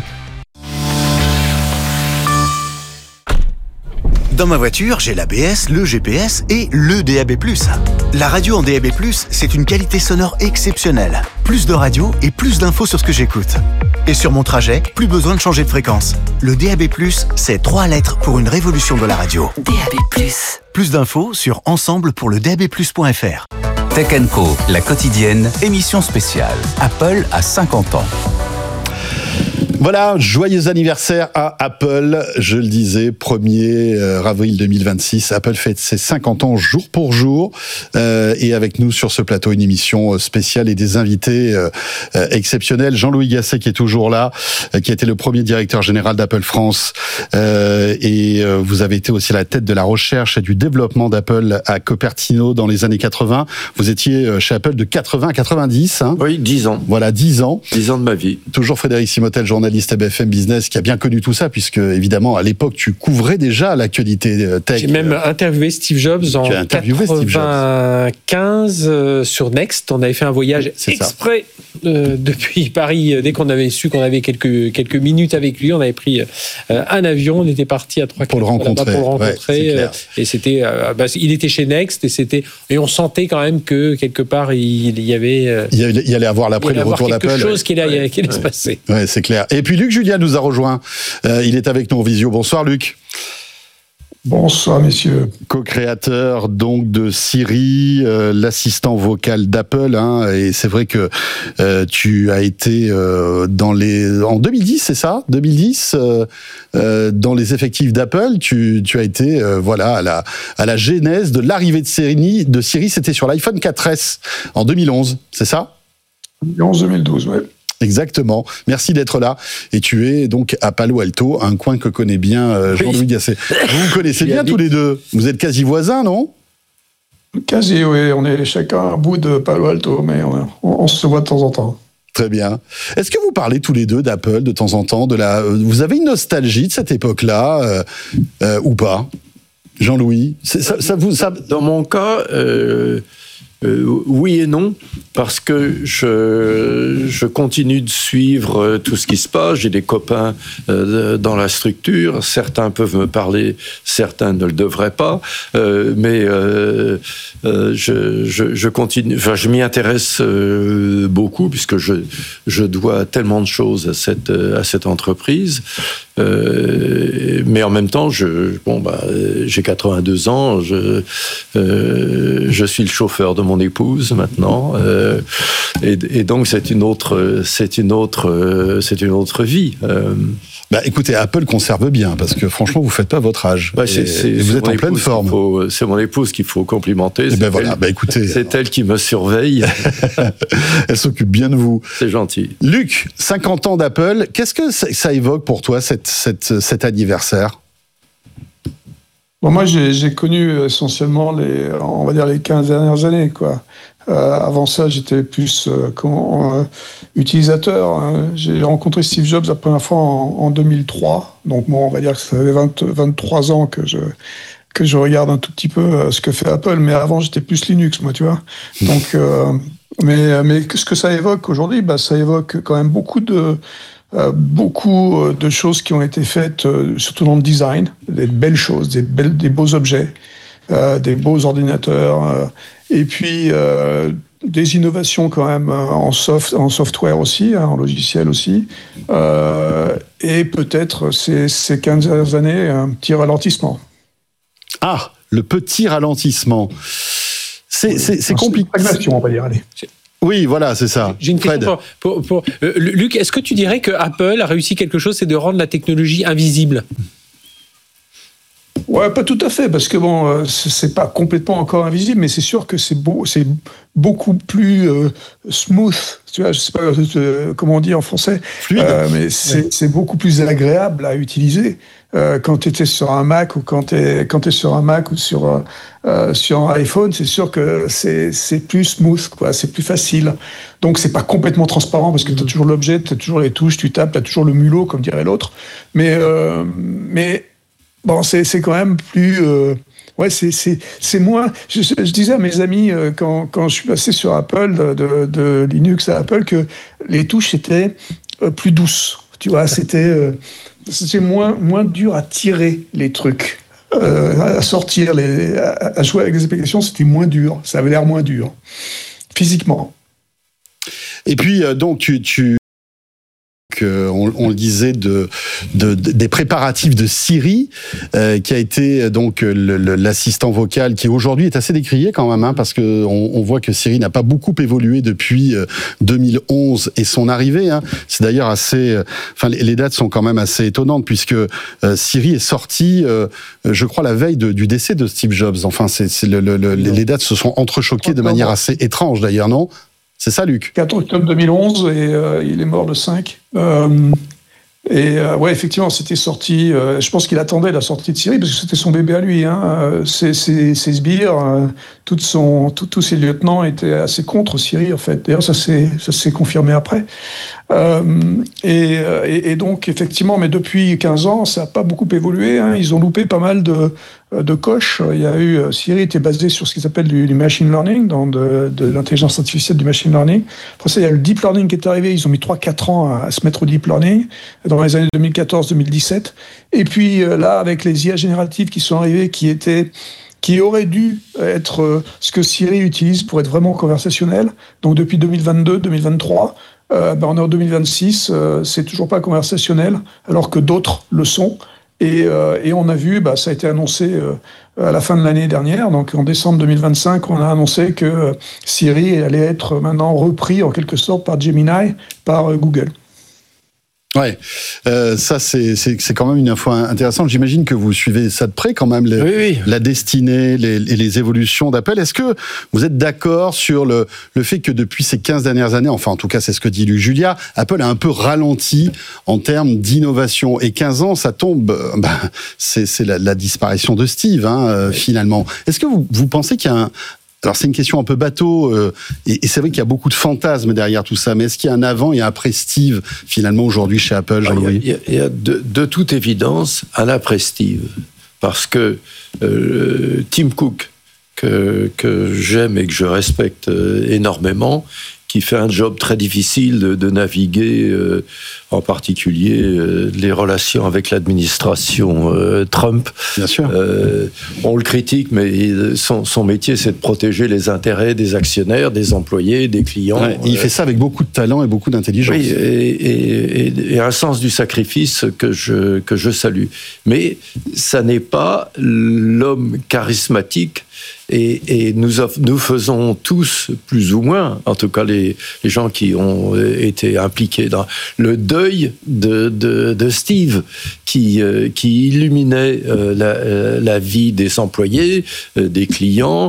dans ma voiture, j'ai l'ABS, le GPS et le DAB+. La radio en DAB+, c'est une qualité sonore exceptionnelle. Plus de radio et plus d'infos sur ce que j'écoute. Et sur mon trajet, plus besoin de changer de fréquence. Le DAB+, c'est 3 lettres pour une révolution de la radio. DAB+. Plus d'infos sur ensemble-pour-le-DAB+.fr. Tech & Co, la quotidienne, émission spéciale. Apple a 50 ans. Voilà, joyeux anniversaire à Apple. Je le disais, 1er avril 2026. Apple fête ses 50 ans jour pour jour. Et avec nous sur ce plateau, une émission spéciale et des invités exceptionnels. Jean-Louis Gasset qui est toujours là, qui a été le premier directeur général d'Apple France. Et vous avez été aussi à la tête de la recherche et du développement d'Apple à Cupertino dans les années 80. Vous étiez chez Apple de 80 à 90. Hein. Oui, 10 ans. Voilà, 10 ans. 10 ans de ma vie. Toujours Frédéric Simotel, journaliste à BFM Business, qui a bien connu tout ça, puisque évidemment à l'époque tu couvrais déjà l'actualité tech. J'ai même interviewé Steve Jobs en 95 sur Next. On avait fait un voyage exprès depuis Paris. Dès qu'on avait su qu'on avait quelques minutes avec lui, on avait pris un avion. On était parti à 3-4 pour le rencontrer. Ouais, et c'était, il était chez Next et on sentait quand même que quelque part il y avait. Il allait avoir l'après le retour d'Apple. Quelque chose qui allait se passer. Ouais, c'est clair. Et puis Luc Julia nous a rejoint. Il est avec nous en visio. Bonsoir Luc. Bonsoir messieurs. Co-créateur donc de Siri, l'assistant vocal d'Apple, hein, et c'est vrai que tu as été en 2010, c'est ça, 2010, dans les effectifs d'Apple, tu as été voilà à la genèse de l'arrivée de Siri, c'était sur l'iPhone 4S en 2011, c'est ça? 2011-2012, ouais. Exactement. Merci d'être là. Et tu es donc à Palo Alto, un coin que connaît bien Jean-Louis Gasset. Vous vous connaissez bien tous les deux. Vous êtes quasi voisins, non? Quasi, oui. On est chacun à bout de Palo Alto, mais on se voit de temps en temps. Très bien. Est-ce que vous parlez tous les deux d'Apple de temps en temps? Vous avez une nostalgie de cette époque-là ou pas? Jean-Louis, Dans mon cas... oui et non, parce que je continue de suivre tout ce qui se passe. J'ai des copains dans la structure. Certains peuvent me parler, certains ne le devraient pas. Mais je continue. Enfin, je m'y intéresse beaucoup puisque je dois tellement de choses à cette entreprise. Mais en même temps, j'ai 82 ans. Je suis le chauffeur de mon épouse maintenant, et donc c'est une autre vie. Écoutez, Apple conserve bien parce que franchement, vous faites pas votre âge. Vous êtes en pleine forme. C'est mon épouse qu'il faut complimenter. Écoutez, c'est elle qui me surveille. Elle s'occupe bien de vous. C'est gentil. Luc, 50 ans d'Apple. Qu'est-ce que ça évoque pour toi cet anniversaire? Bon, moi, j'ai connu essentiellement les 15 dernières années, quoi. Avant ça, j'étais plus utilisateur. Hein. J'ai rencontré Steve Jobs la première fois en 2003. Donc, bon, on va dire que ça fait 23 ans que je regarde un tout petit peu ce que fait Apple. Mais avant, j'étais plus Linux, moi, tu vois. Donc, mais ce que ça évoque aujourd'hui, ça évoque quand même beaucoup de choses qui ont été faites, surtout dans le design, des belles choses, des beaux objets, des beaux ordinateurs, et puis des innovations quand même en software aussi, en logiciel aussi, et peut-être ces 15 dernières années, un petit ralentissement. Ah, le petit ralentissement. C'est compliqué. Stagnation, on va dire, allez. Oui, voilà, c'est ça. J'ai une question pour Luc, est-ce que tu dirais que Apple a réussi quelque chose, c'est de rendre la technologie invisible ? Ouais, pas tout à fait, parce que bon, c'est pas complètement encore invisible, mais c'est sûr que c'est beaucoup plus smooth. Tu vois, je sais pas comment on dit en français, mais c'est beaucoup plus agréable à utiliser quand tu étais sur un Mac ou quand t'es sur un Mac ou sur un iPhone. C'est sûr que c'est plus smooth, quoi. C'est plus facile. Donc c'est pas complètement transparent parce que t'as toujours l'objet, t'as toujours les touches, tu tapes, t'as toujours le mulot, comme dirait l'autre. Mais bon, c'est quand même plus. Ouais, c'est moins. Je disais à mes amis quand je suis passé sur Apple, de Linux à Apple, que les touches étaient plus douces. Tu vois, c'était moins dur à tirer les trucs, à sortir, à jouer avec les applications, c'était moins dur. Ça avait l'air moins dur, physiquement. Et puis, donc, on le disait des préparatifs de Siri, qui a été donc l'assistant vocal qui aujourd'hui est assez décrié quand même, hein, parce que on voit que Siri n'a pas beaucoup évolué depuis 2011 et son arrivée. Hein. C'est d'ailleurs assez, enfin les dates sont quand même assez étonnantes puisque Siri est sorti, je crois la veille du décès de Steve Jobs. Enfin, les dates se sont entrechoquées de manière assez étrange d'ailleurs, non ? C'est ça, Luc ? 4 octobre 2011 et il est mort le 5. Ouais, effectivement, c'était sorti. Je pense qu'il attendait la sortie de Siri parce que c'était son bébé à lui. Hein. Ses sbires, tous ses lieutenants étaient assez contre Siri, en fait. D'ailleurs, ça s'est confirmé après. Et donc, effectivement, mais depuis 15 ans, ça n'a pas beaucoup évolué. Hein. Ils ont loupé pas mal de coches. Il y a eu Siri était basé sur ce qu'ils appellent du machine learning, de l'intelligence artificielle, du machine learning. Après ça, il y a le deep learning qui est arrivé. Ils ont mis 3-4 ans à se mettre au deep learning dans les années 2014-2017. Et puis là, avec les IA génératives qui sont arrivées, qui auraient dû être ce que Siri utilise pour être vraiment conversationnel. Donc depuis 2022-2023, on est en 2026, c'est toujours pas conversationnel, alors que d'autres le sont. Et on a vu, ça a été annoncé à la fin de l'année dernière, donc en décembre 2025, on a annoncé que Siri allait être maintenant repris en quelque sorte par Gemini, par Google. Ouais, ça c'est quand même une info intéressante. J'imagine que vous suivez ça de près quand même, oui. La destinée, les évolutions d'Apple. Est-ce que vous êtes d'accord sur le fait que depuis ces 15 dernières années, enfin en tout cas c'est ce que dit Luc Julia, Apple a un peu ralenti en termes d'innovation, et 15 ans ça tombe, c'est la disparition de Steve, hein, finalement. Est-ce que vous pensez qu'il y a alors c'est une question un peu bateau, et c'est vrai qu'il y a beaucoup de fantasmes derrière tout ça, mais est-ce qu'il y a un avant et un après Steve, finalement, aujourd'hui chez Apple, Jean-Louis ? Il y a de toute évidence un après Steve, parce que Tim Cook, que j'aime et que je respecte énormément, qui fait un job très difficile de naviguer, en particulier les relations avec l'administration Trump. Bien sûr. On le critique, mais son métier, c'est de protéger les intérêts des actionnaires, des employés, des clients. Ouais, il fait ça avec beaucoup de talent et beaucoup d'intelligence. Oui, et un sens du sacrifice que je salue. Mais ça n'est pas l'homme charismatique. Et nous faisons tous, plus ou moins, en tout cas les gens qui ont été impliqués dans le deuil de Steve, qui illuminait la vie des employés, des clients,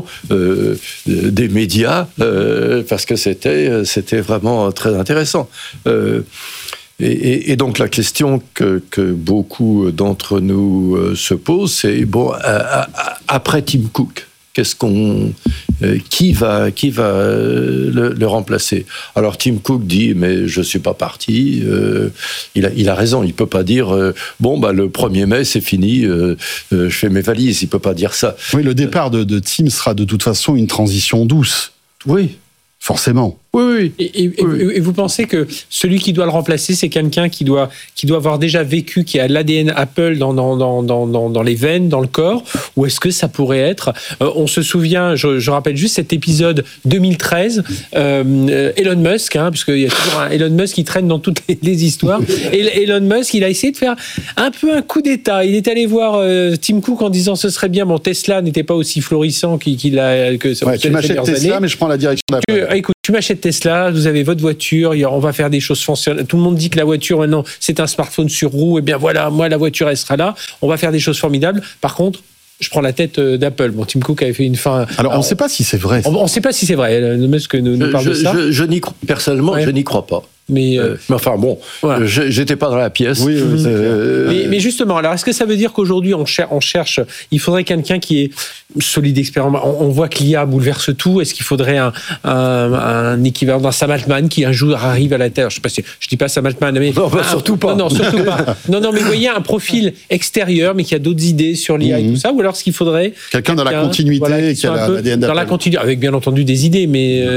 des médias, parce que c'était vraiment très intéressant. Et donc la question que beaucoup d'entre nous se posent, c'est bon, après Tim Cook, qui va le remplacer? Alors Tim Cook dit mais je suis pas parti. Il a raison. Il peut pas dire le 1er mai c'est fini. Je fais mes valises. Il peut pas dire ça. Oui, le départ de Tim sera de toute façon une transition douce. Oui, forcément. Oui. Et vous pensez que celui qui doit le remplacer, c'est quelqu'un qui doit avoir déjà vécu, qui a l'ADN Apple dans les veines, dans le corps, ou est-ce que ça pourrait être on se souvient, je rappelle juste cet épisode 2013, Elon Musk, puisqu'il y a toujours un Elon Musk qui traîne dans toutes les histoires. Et Elon Musk, il a essayé de faire un peu un coup d'État. Il est allé voir Tim Cook en disant ce serait bien, Tesla n'était pas aussi florissant qu'il a que ça. Ouais, tu m'achètes Tesla, mais je prends la direction d'Apple. Écoute, tu m'achètes Tesla, vous avez votre voiture, on va faire des choses fonctionnelles. Tout le monde dit que la voiture, maintenant, c'est un smartphone sur roue. Eh bien voilà, moi, la voiture, elle sera là. On va faire des choses formidables. Par contre, je prends la tête d'Apple. Bon, Tim Cook avait fait une fin. Alors, on ne sait pas si c'est vrai. On ne sait pas si c'est vrai. Musk nous parle de ça. Personnellement, je n'y crois pas. Mais enfin bon, voilà. J'étais pas dans la pièce. Oui, mais justement, alors est-ce que ça veut dire qu'aujourd'hui on cherche, il faudrait quelqu'un qui est solide, expérimenté. On voit que l'IA bouleverse tout. Est-ce qu'il faudrait un équivalent d'un Sam Altman qui un jour arrive à la Terre? Je sais pas si je dis pas Sam Altman, mais surtout pas. Non, surtout pas. Non, mais vous voyez un profil extérieur, mais qui a d'autres idées sur l'IA et tout ça, ou alors ce qu'il faudrait quelqu'un dans la continuité, qui a l'ADN dans la continuité, avec bien entendu des idées, mais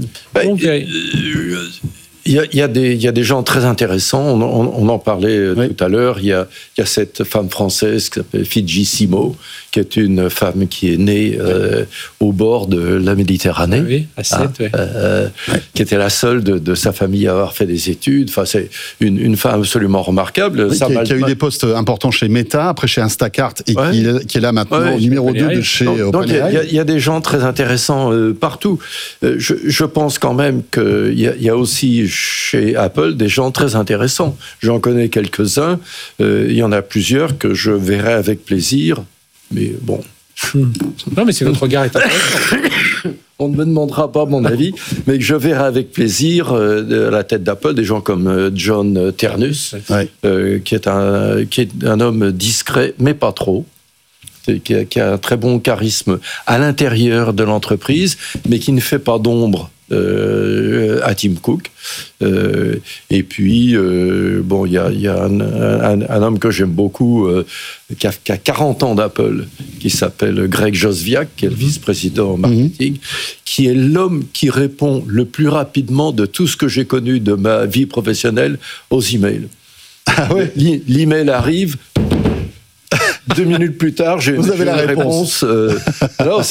il y a des gens très intéressants. On en parlait tout à l'heure. Il y a cette femme française qui s'appelle Fidji Simo, qui est une femme qui est née au bord de la Méditerranée. Oui, à Sète, qui était la seule de sa famille à avoir fait des études. Enfin, c'est une femme absolument remarquable. Oui, qui a eu des postes importants chez Meta, après chez Instacart, et qui est là maintenant au numéro 2 de chez OpenAI. Donc il y a des gens très intéressants partout. Je pense quand même qu'il y a aussi chez Apple des gens très intéressants. J'en connais quelques-uns. Il y en a plusieurs que je verrai avec plaisir. Mais bon. Non, mais c'est votre regard est intéressant. On ne me demandera pas mon avis, mais que je verrai avec plaisir à la tête d'Apple des gens comme John Ternus, qui est un homme discret, mais pas trop. Qui a un très bon charisme à l'intérieur de l'entreprise, mais qui ne fait pas d'ombre à Tim Cook. Et puis, il y a un homme que j'aime beaucoup, qui a 40 ans d'Apple, qui s'appelle Greg Joswiak, qui est le vice-président marketing, qui est l'homme qui répond le plus rapidement de tout ce que j'ai connu de ma vie professionnelle aux emails. Ah ouais. L'email arrive. 2 minutes plus tard, j'ai Vous avez la réponse. Alors,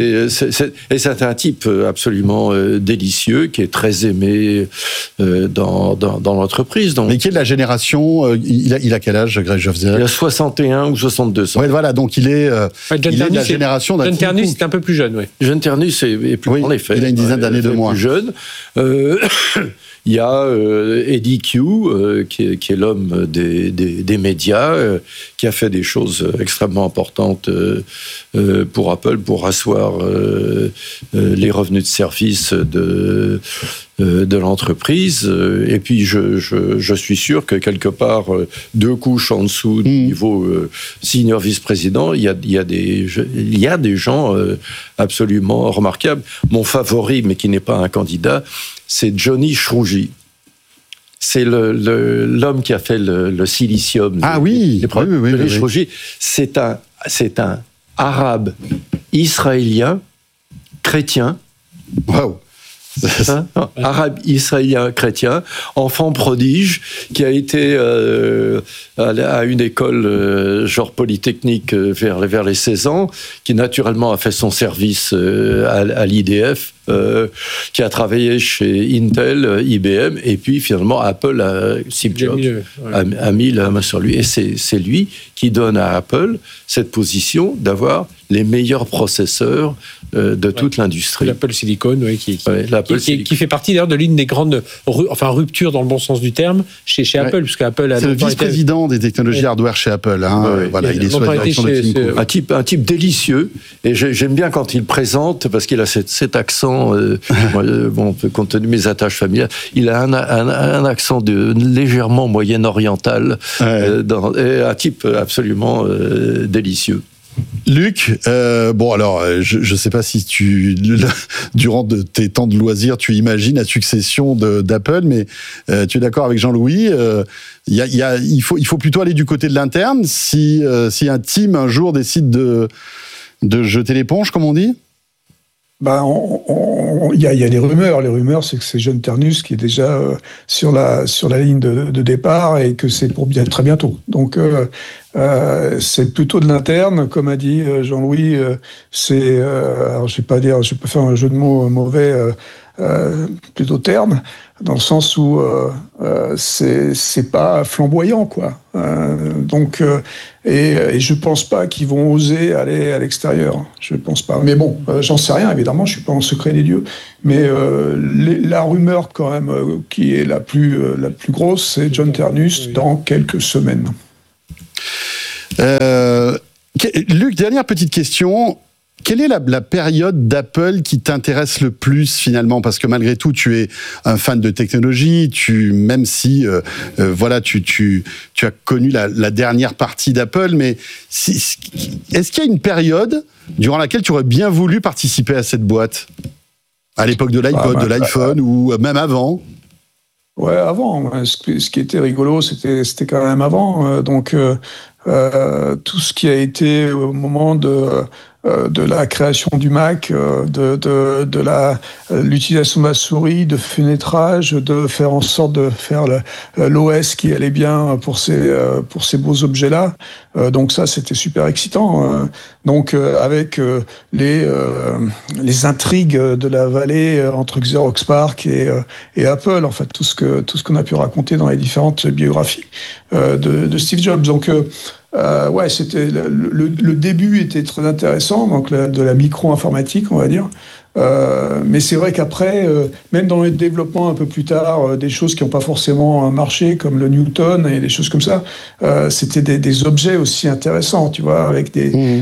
c'est un type absolument délicieux, qui est très aimé dans l'entreprise. Donc, mais qui est de la génération il a quel âge, Greg Joswiak? Il a 61 ou 62 ans. Ouais, voilà, donc il est de la génération d'un John Ternus est un peu plus jeune, oui. John Ternus est plus en effet. Il a une dizaine d'années de moins. Plus jeune. Il y a Eddie Q, qui est l'homme des médias, qui a fait des choses extrêmement importantes pour Apple, pour asseoir les revenus de service de l'entreprise. Et puis, je suis sûr que quelque part, 2 couches en dessous du niveau senior vice-président, il y a des gens absolument remarquables. Mon favori, mais qui n'est pas un candidat, c'est Johnny Shrouji. C'est l'homme qui a fait le silicium. Ah oui, Johnny Shrouji, c'est un arabe israélien chrétien. Waouh. Arabe israélien chrétien, enfant prodige, qui a été à une école genre polytechnique vers les 16 ans, qui naturellement a fait son service à l'IDF, qui a travaillé chez Intel, IBM, et puis finalement Apple, Steve Jobs, a mis la main sur lui. Et c'est lui qui donne à Apple cette position d'avoir les meilleurs processeurs de toute l'industrie. L'Apple Silicon, qui fait partie d'ailleurs de l'une des grandes ruptures dans le bon sens du terme chez Apple, puisque Apple a... C'est le vice-président des technologies hardware chez Apple. Voilà, il est sous la direction de Tim Cook. Un type délicieux, et j'aime bien quand il présente, parce qu'il a cet accent accent, compte tenu de mes attaches familiales, il a un accent légèrement moyen-oriental, un type absolument délicieux. Luc, je sais pas si durant tes temps de loisirs, tu imagines la succession d'Apple, mais tu es d'accord avec Jean-Louis, il faut plutôt aller du côté de l'interne si un team un jour décide de jeter l'éponge, comme on dit. Il y a des rumeurs. Les rumeurs, c'est que c'est John Ternus qui est déjà sur la ligne de départ et que c'est pour très bientôt. Donc, c'est plutôt de l'interne, comme a dit Jean-Louis. Alors je vais pas faire un jeu de mots mauvais, plutôt terne, dans le sens où c'est pas flamboyant, quoi. Et je pense pas qu'ils vont oser aller à l'extérieur. Je pense pas. Mais bon, j'en sais rien, évidemment, je suis pas en secret des dieux. Mais la rumeur, quand même, qui est la plus grosse, c'est John Ternus dans quelques semaines. Luc, dernière petite question. Quelle est la période d'Apple qui t'intéresse le plus finalement ? Parce que malgré tout, tu es un fan de technologie, même si tu as connu la dernière partie d'Apple, mais est-ce qu'il y a une période durant laquelle tu aurais bien voulu participer à cette boîte ? À l'époque de l'iPod, de l'iPhone ou même avant ? Ouais, avant. Ce qui était rigolo, c'était quand même avant. Tout ce qui a été au moment de la création du Mac, de l'utilisation de la souris, de fenêtrage, de faire en sorte de faire l'OS qui allait bien pour ces beaux objets-là. Donc ça, c'était super excitant. Avec les intrigues de la vallée entre Xerox PARC et Apple, en fait, tout ce qu'on a pu raconter dans les différentes biographies de Steve Jobs. Donc c'était le début était très intéressant, donc de la micro-informatique, on va dire. Mais c'est vrai qu'après, même dans le développement un peu plus tard, des choses qui n'ont pas forcément marché, comme le Newton et des choses comme ça, c'était des objets aussi intéressants, tu vois, avec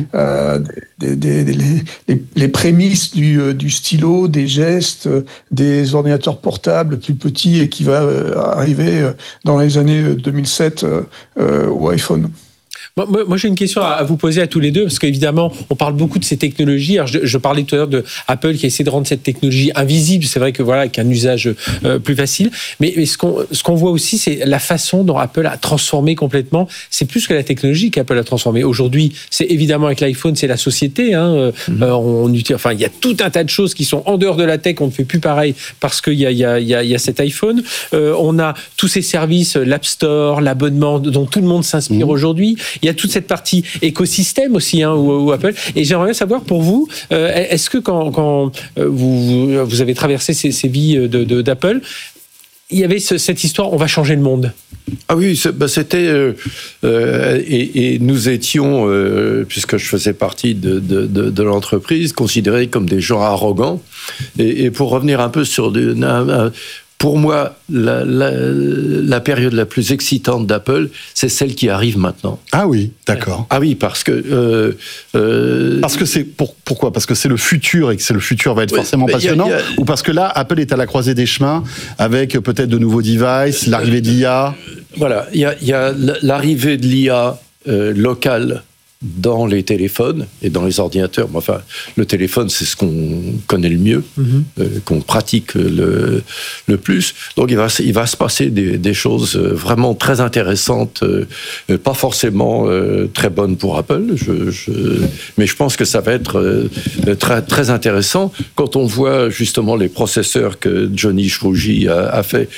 les prémices du stylo, des gestes, des ordinateurs portables plus petits et qui va arriver dans les années 2007 au iPhone. Moi, j'ai une question à vous poser à tous les deux, parce qu'évidemment, on parle beaucoup de ces technologies. Alors, je parlais tout à l'heure de Apple qui essaie de rendre cette technologie invisible. C'est vrai que voilà, avec un usage plus facile. Mais ce qu'on voit aussi, c'est la façon dont Apple a transformé complètement. C'est plus que la technologie qu'Apple a transformé. Aujourd'hui, c'est évidemment avec l'iPhone, c'est la société. Il y a tout un tas de choses qui sont en dehors de la tech. On ne fait plus pareil parce qu'il y a cet iPhone. On a tous ces services, l'App Store, l'abonnement dont tout le monde s'inspire aujourd'hui. Il y a toute cette partie écosystème aussi, où Apple. Et j'aimerais bien savoir pour vous, est-ce que quand vous avez traversé ces vies d'Apple, il y avait cette histoire, on va changer le monde? Ah oui, c'était et nous étions, puisque je faisais partie de l'entreprise, considérés comme des gens arrogants. Et pour revenir un peu sur pour moi, la période la plus excitante d'Apple, c'est celle qui arrive maintenant. Ah oui, d'accord. Ah oui, parce que... Parce que c'est... Pourquoi ? Parce que c'est le futur et que le futur va être forcément passionnant ? Ou parce que là, Apple est à la croisée des chemins avec peut-être de nouveaux devices, l'arrivée de l'IA ? Voilà, il y a l'arrivée de l'IA locale dans les téléphones et dans les ordinateurs. Enfin, le téléphone, c'est ce qu'on connaît le mieux, qu'on pratique le plus. Donc, il va se passer des choses vraiment très intéressantes, pas forcément très bonnes pour Apple, mais je pense que ça va être très, très intéressant quand on voit justement les processeurs que Johnny Chouji a fait.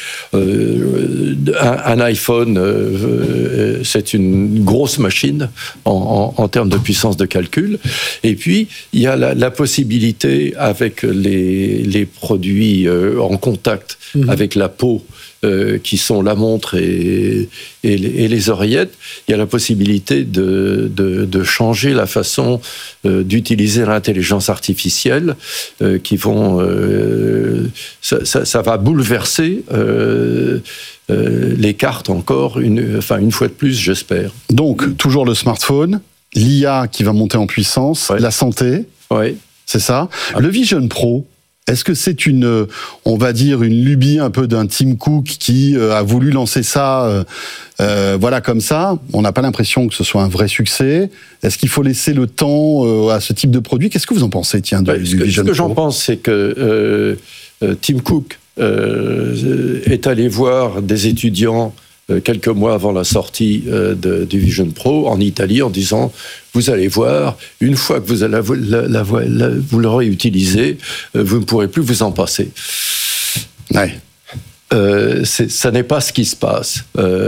Un iPhone, c'est une grosse machine en termes de puissance de calcul. Et puis, il y a la possibilité, avec les produits en contact avec la peau, qui sont la montre et les oreillettes, il y a la possibilité de changer la façon d'utiliser l'intelligence artificielle, qui vont... ça va bouleverser... les cartes encore, une fois de plus, j'espère. Donc, toujours le smartphone, l'IA qui va monter en puissance, la santé, ouais. C'est ça. Le Vision Pro, Est-ce que c'est on va dire, une lubie un peu d'un Tim Cook qui a voulu lancer ça, voilà, comme ça? On n'a pas l'impression que ce soit un vrai succès. Est-ce qu'il faut laisser le temps à ce type de produit? Qu'est-ce que vous en pensez, tiens, du Vision Pro? Ce que j'en pense, c'est que Tim Cook est allé voir des étudiants quelques mois avant la sortie du Vision Pro en Italie en disant: vous allez voir, une fois que vous l'aurez utilisé, vous ne pourrez plus vous en passer. Ouais. Ça n'est pas ce qui se passe.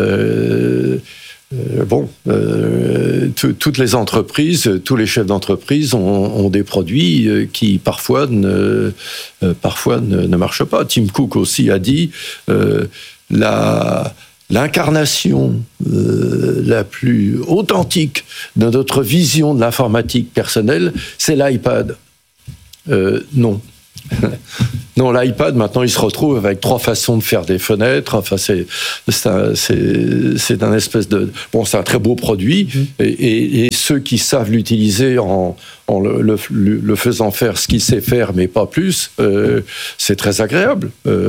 Toutes les entreprises, tous les chefs d'entreprise ont des produits qui parfois ne marchent pas. Tim Cook aussi a dit l'incarnation la plus authentique de notre vision de l'informatique personnelle, c'est l'iPad. Non. Non, l'iPad, maintenant, il se retrouve avec 3 façons de faire des fenêtres. Enfin, c'est un espèce de... Bon, c'est un très beau produit, et ceux qui savent l'utiliser en le faisant faire ce qu'il sait faire, mais pas plus, c'est très agréable.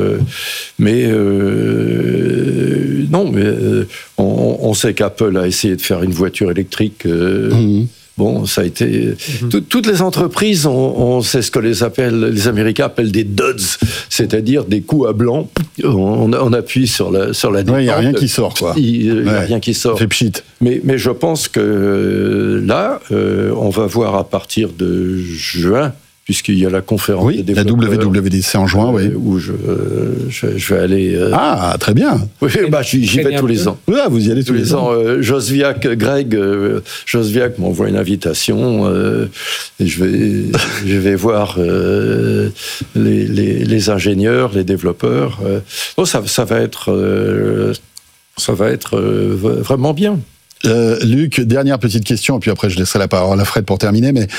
On sait qu'Apple a essayé de faire une voiture électrique... Bon, ça a été... Toutes les entreprises, on sait ce que les Américains appellent des duds, c'est-à-dire des coups à blanc. On appuie sur la détente. Il n'y a rien qui sort, quoi. Il n'y a rien qui sort. Fait pchit. Mais je pense que là, on va voir à partir de juin, puisqu'il y a la conférence des développeurs. La WWDC en juin, oui. Où je vais aller... Ah, très bien. Oui, j'y vais tous les ans. Oui, vous y allez tous les ans. Greg Josviak m'envoie une invitation, et je vais voir les ingénieurs, les développeurs. Ça va être vraiment bien. Luc, dernière petite question, et puis après je laisserai la parole à Fred pour terminer, mais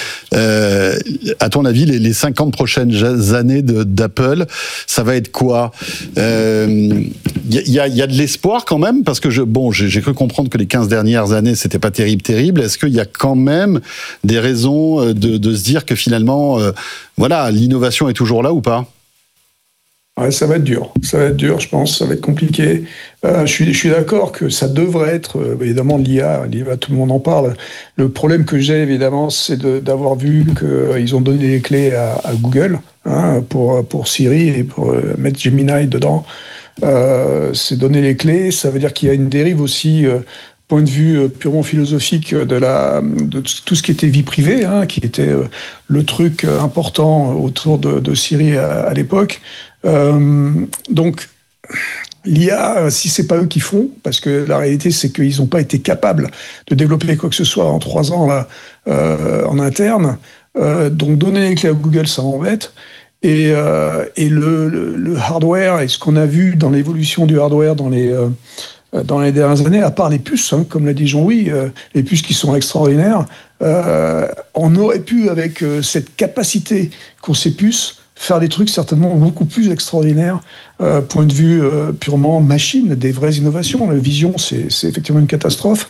à ton avis, les 50 prochaines années d'Apple, ça va être quoi? Il y a de l'espoir quand même, parce que j'ai cru comprendre que les 15 dernières années, c'était pas terrible. Est-ce qu'il y a quand même des raisons de se dire que finalement, l'innovation est toujours là ou pas? Ouais, ça va être dur, je pense, ça va être compliqué. Je suis d'accord que ça devrait être, évidemment, l'IA, tout le monde en parle. Le problème que j'ai, évidemment, c'est d'avoir vu qu'ils ont donné les clés à Google, pour Siri et pour mettre Gemini dedans. C'est donner les clés, ça veut dire qu'il y a une dérive aussi, point de vue purement philosophique de tout ce qui était vie privée, qui était le truc important autour de Siri à l'époque. Donc, l'IA, si c'est pas eux qui font, parce que la réalité c'est qu'ils n'ont pas été capables de développer quoi que ce soit en 3 ans là, en interne, donc donner les clés à Google, ça m'embête. Et le hardware, et ce qu'on a vu dans l'évolution du hardware dans les dernières années, à part les puces, comme l'a dit Jean-Louis, les puces qui sont extraordinaires, on aurait pu, avec cette capacité qu'ont ces puces, faire des trucs certainement beaucoup plus extraordinaires, point de vue purement machine, des vraies innovations. La vision, c'est effectivement une catastrophe.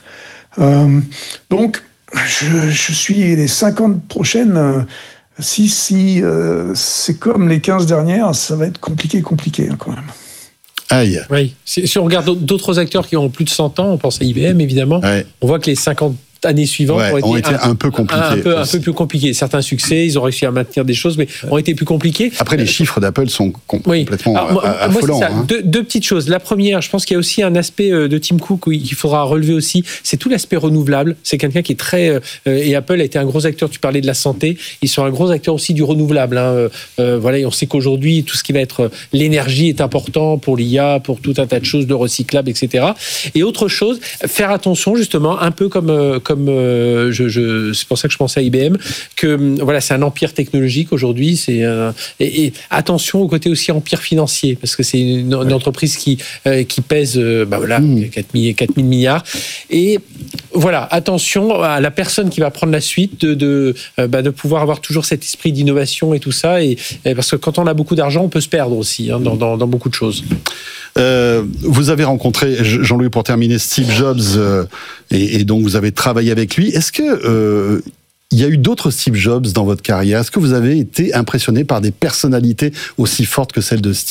Donc, je suis les 50 prochaines... Si c'est comme les 15 dernières, ça va être compliqué quand même. Aïe. Oui. Si on regarde d'autres acteurs qui ont plus de 100 ans, on pense à IBM évidemment, on voit que les 50 années suivantes ont été un peu compliquées. Un peu plus compliquées. Certains succès, ils ont réussi à maintenir des choses, mais ont été plus compliqués. Après, les chiffres d'Apple sont complètement affolants. Moi, c'est ça. Deux petites choses. La première, je pense qu'il y a aussi un aspect de Tim Cook qu'il faudra relever aussi, c'est tout l'aspect renouvelable. C'est quelqu'un qui est très... et Apple a été un gros acteur, tu parlais de la santé, ils sont un gros acteur aussi du renouvelable. Et on sait qu'aujourd'hui, tout ce qui va être l'énergie est important pour l'IA, pour tout un tas de choses, de recyclables, etc. Et autre chose, faire attention justement, un peu comme c'est pour ça que je pensais à IBM, que c'est un empire technologique aujourd'hui, et attention au côté aussi empire financier, parce que c'est une entreprise qui pèse 4 000 milliards, et attention à la personne qui va prendre la suite de pouvoir avoir toujours cet esprit d'innovation et tout ça, et parce que quand on a beaucoup d'argent, on peut se perdre aussi dans beaucoup de choses. Vous avez rencontré, Jean-Louis, pour terminer, Steve Jobs, et donc vous avez travaillé avec lui. Est-ce que Il y a eu d'autres Steve Jobs dans votre carrière. Est-ce que vous avez été impressionné par des personnalités aussi fortes que celle de Steve ?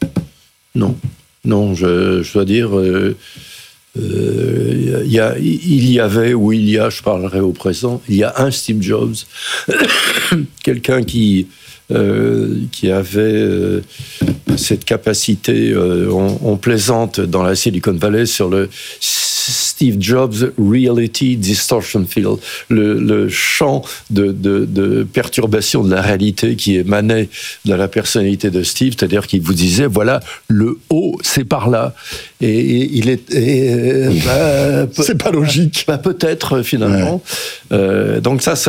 Non, je dois dire, il y avait, je parlerai au présent, il y a un Steve Jobs, quelqu'un qui avait cette capacité, on plaisante dans la Silicon Valley sur le Steve Jobs Reality Distortion Field, le champ de perturbation de la réalité qui émanait de la personnalité de Steve, c'est-à-dire qu'il vous disait, voilà, le haut, c'est par là. Et il est... c'est pas logique. Peut-être, finalement. Ouais. Donc ça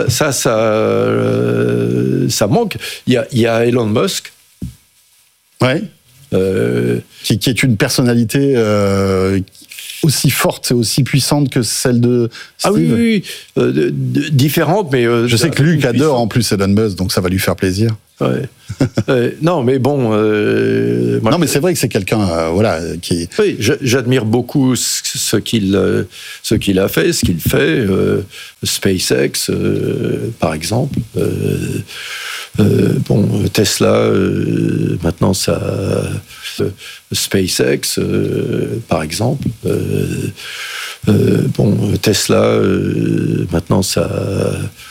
manque. Il y a Elon Musk. Ouais. Qui est une personnalité aussi forte et aussi puissante que celle de Steve. Oui. Différente, mais... je sais que Luc adore en plus Elon Musk, donc ça va lui faire plaisir. Ouais. Non, mais bon... non, mais c'est vrai que c'est quelqu'un qui est... Oui, j'admire beaucoup ce qu'il a fait, ce qu'il fait. SpaceX, par exemple. Tesla, maintenant, ça... SpaceX, par exemple. Tesla, maintenant, ça...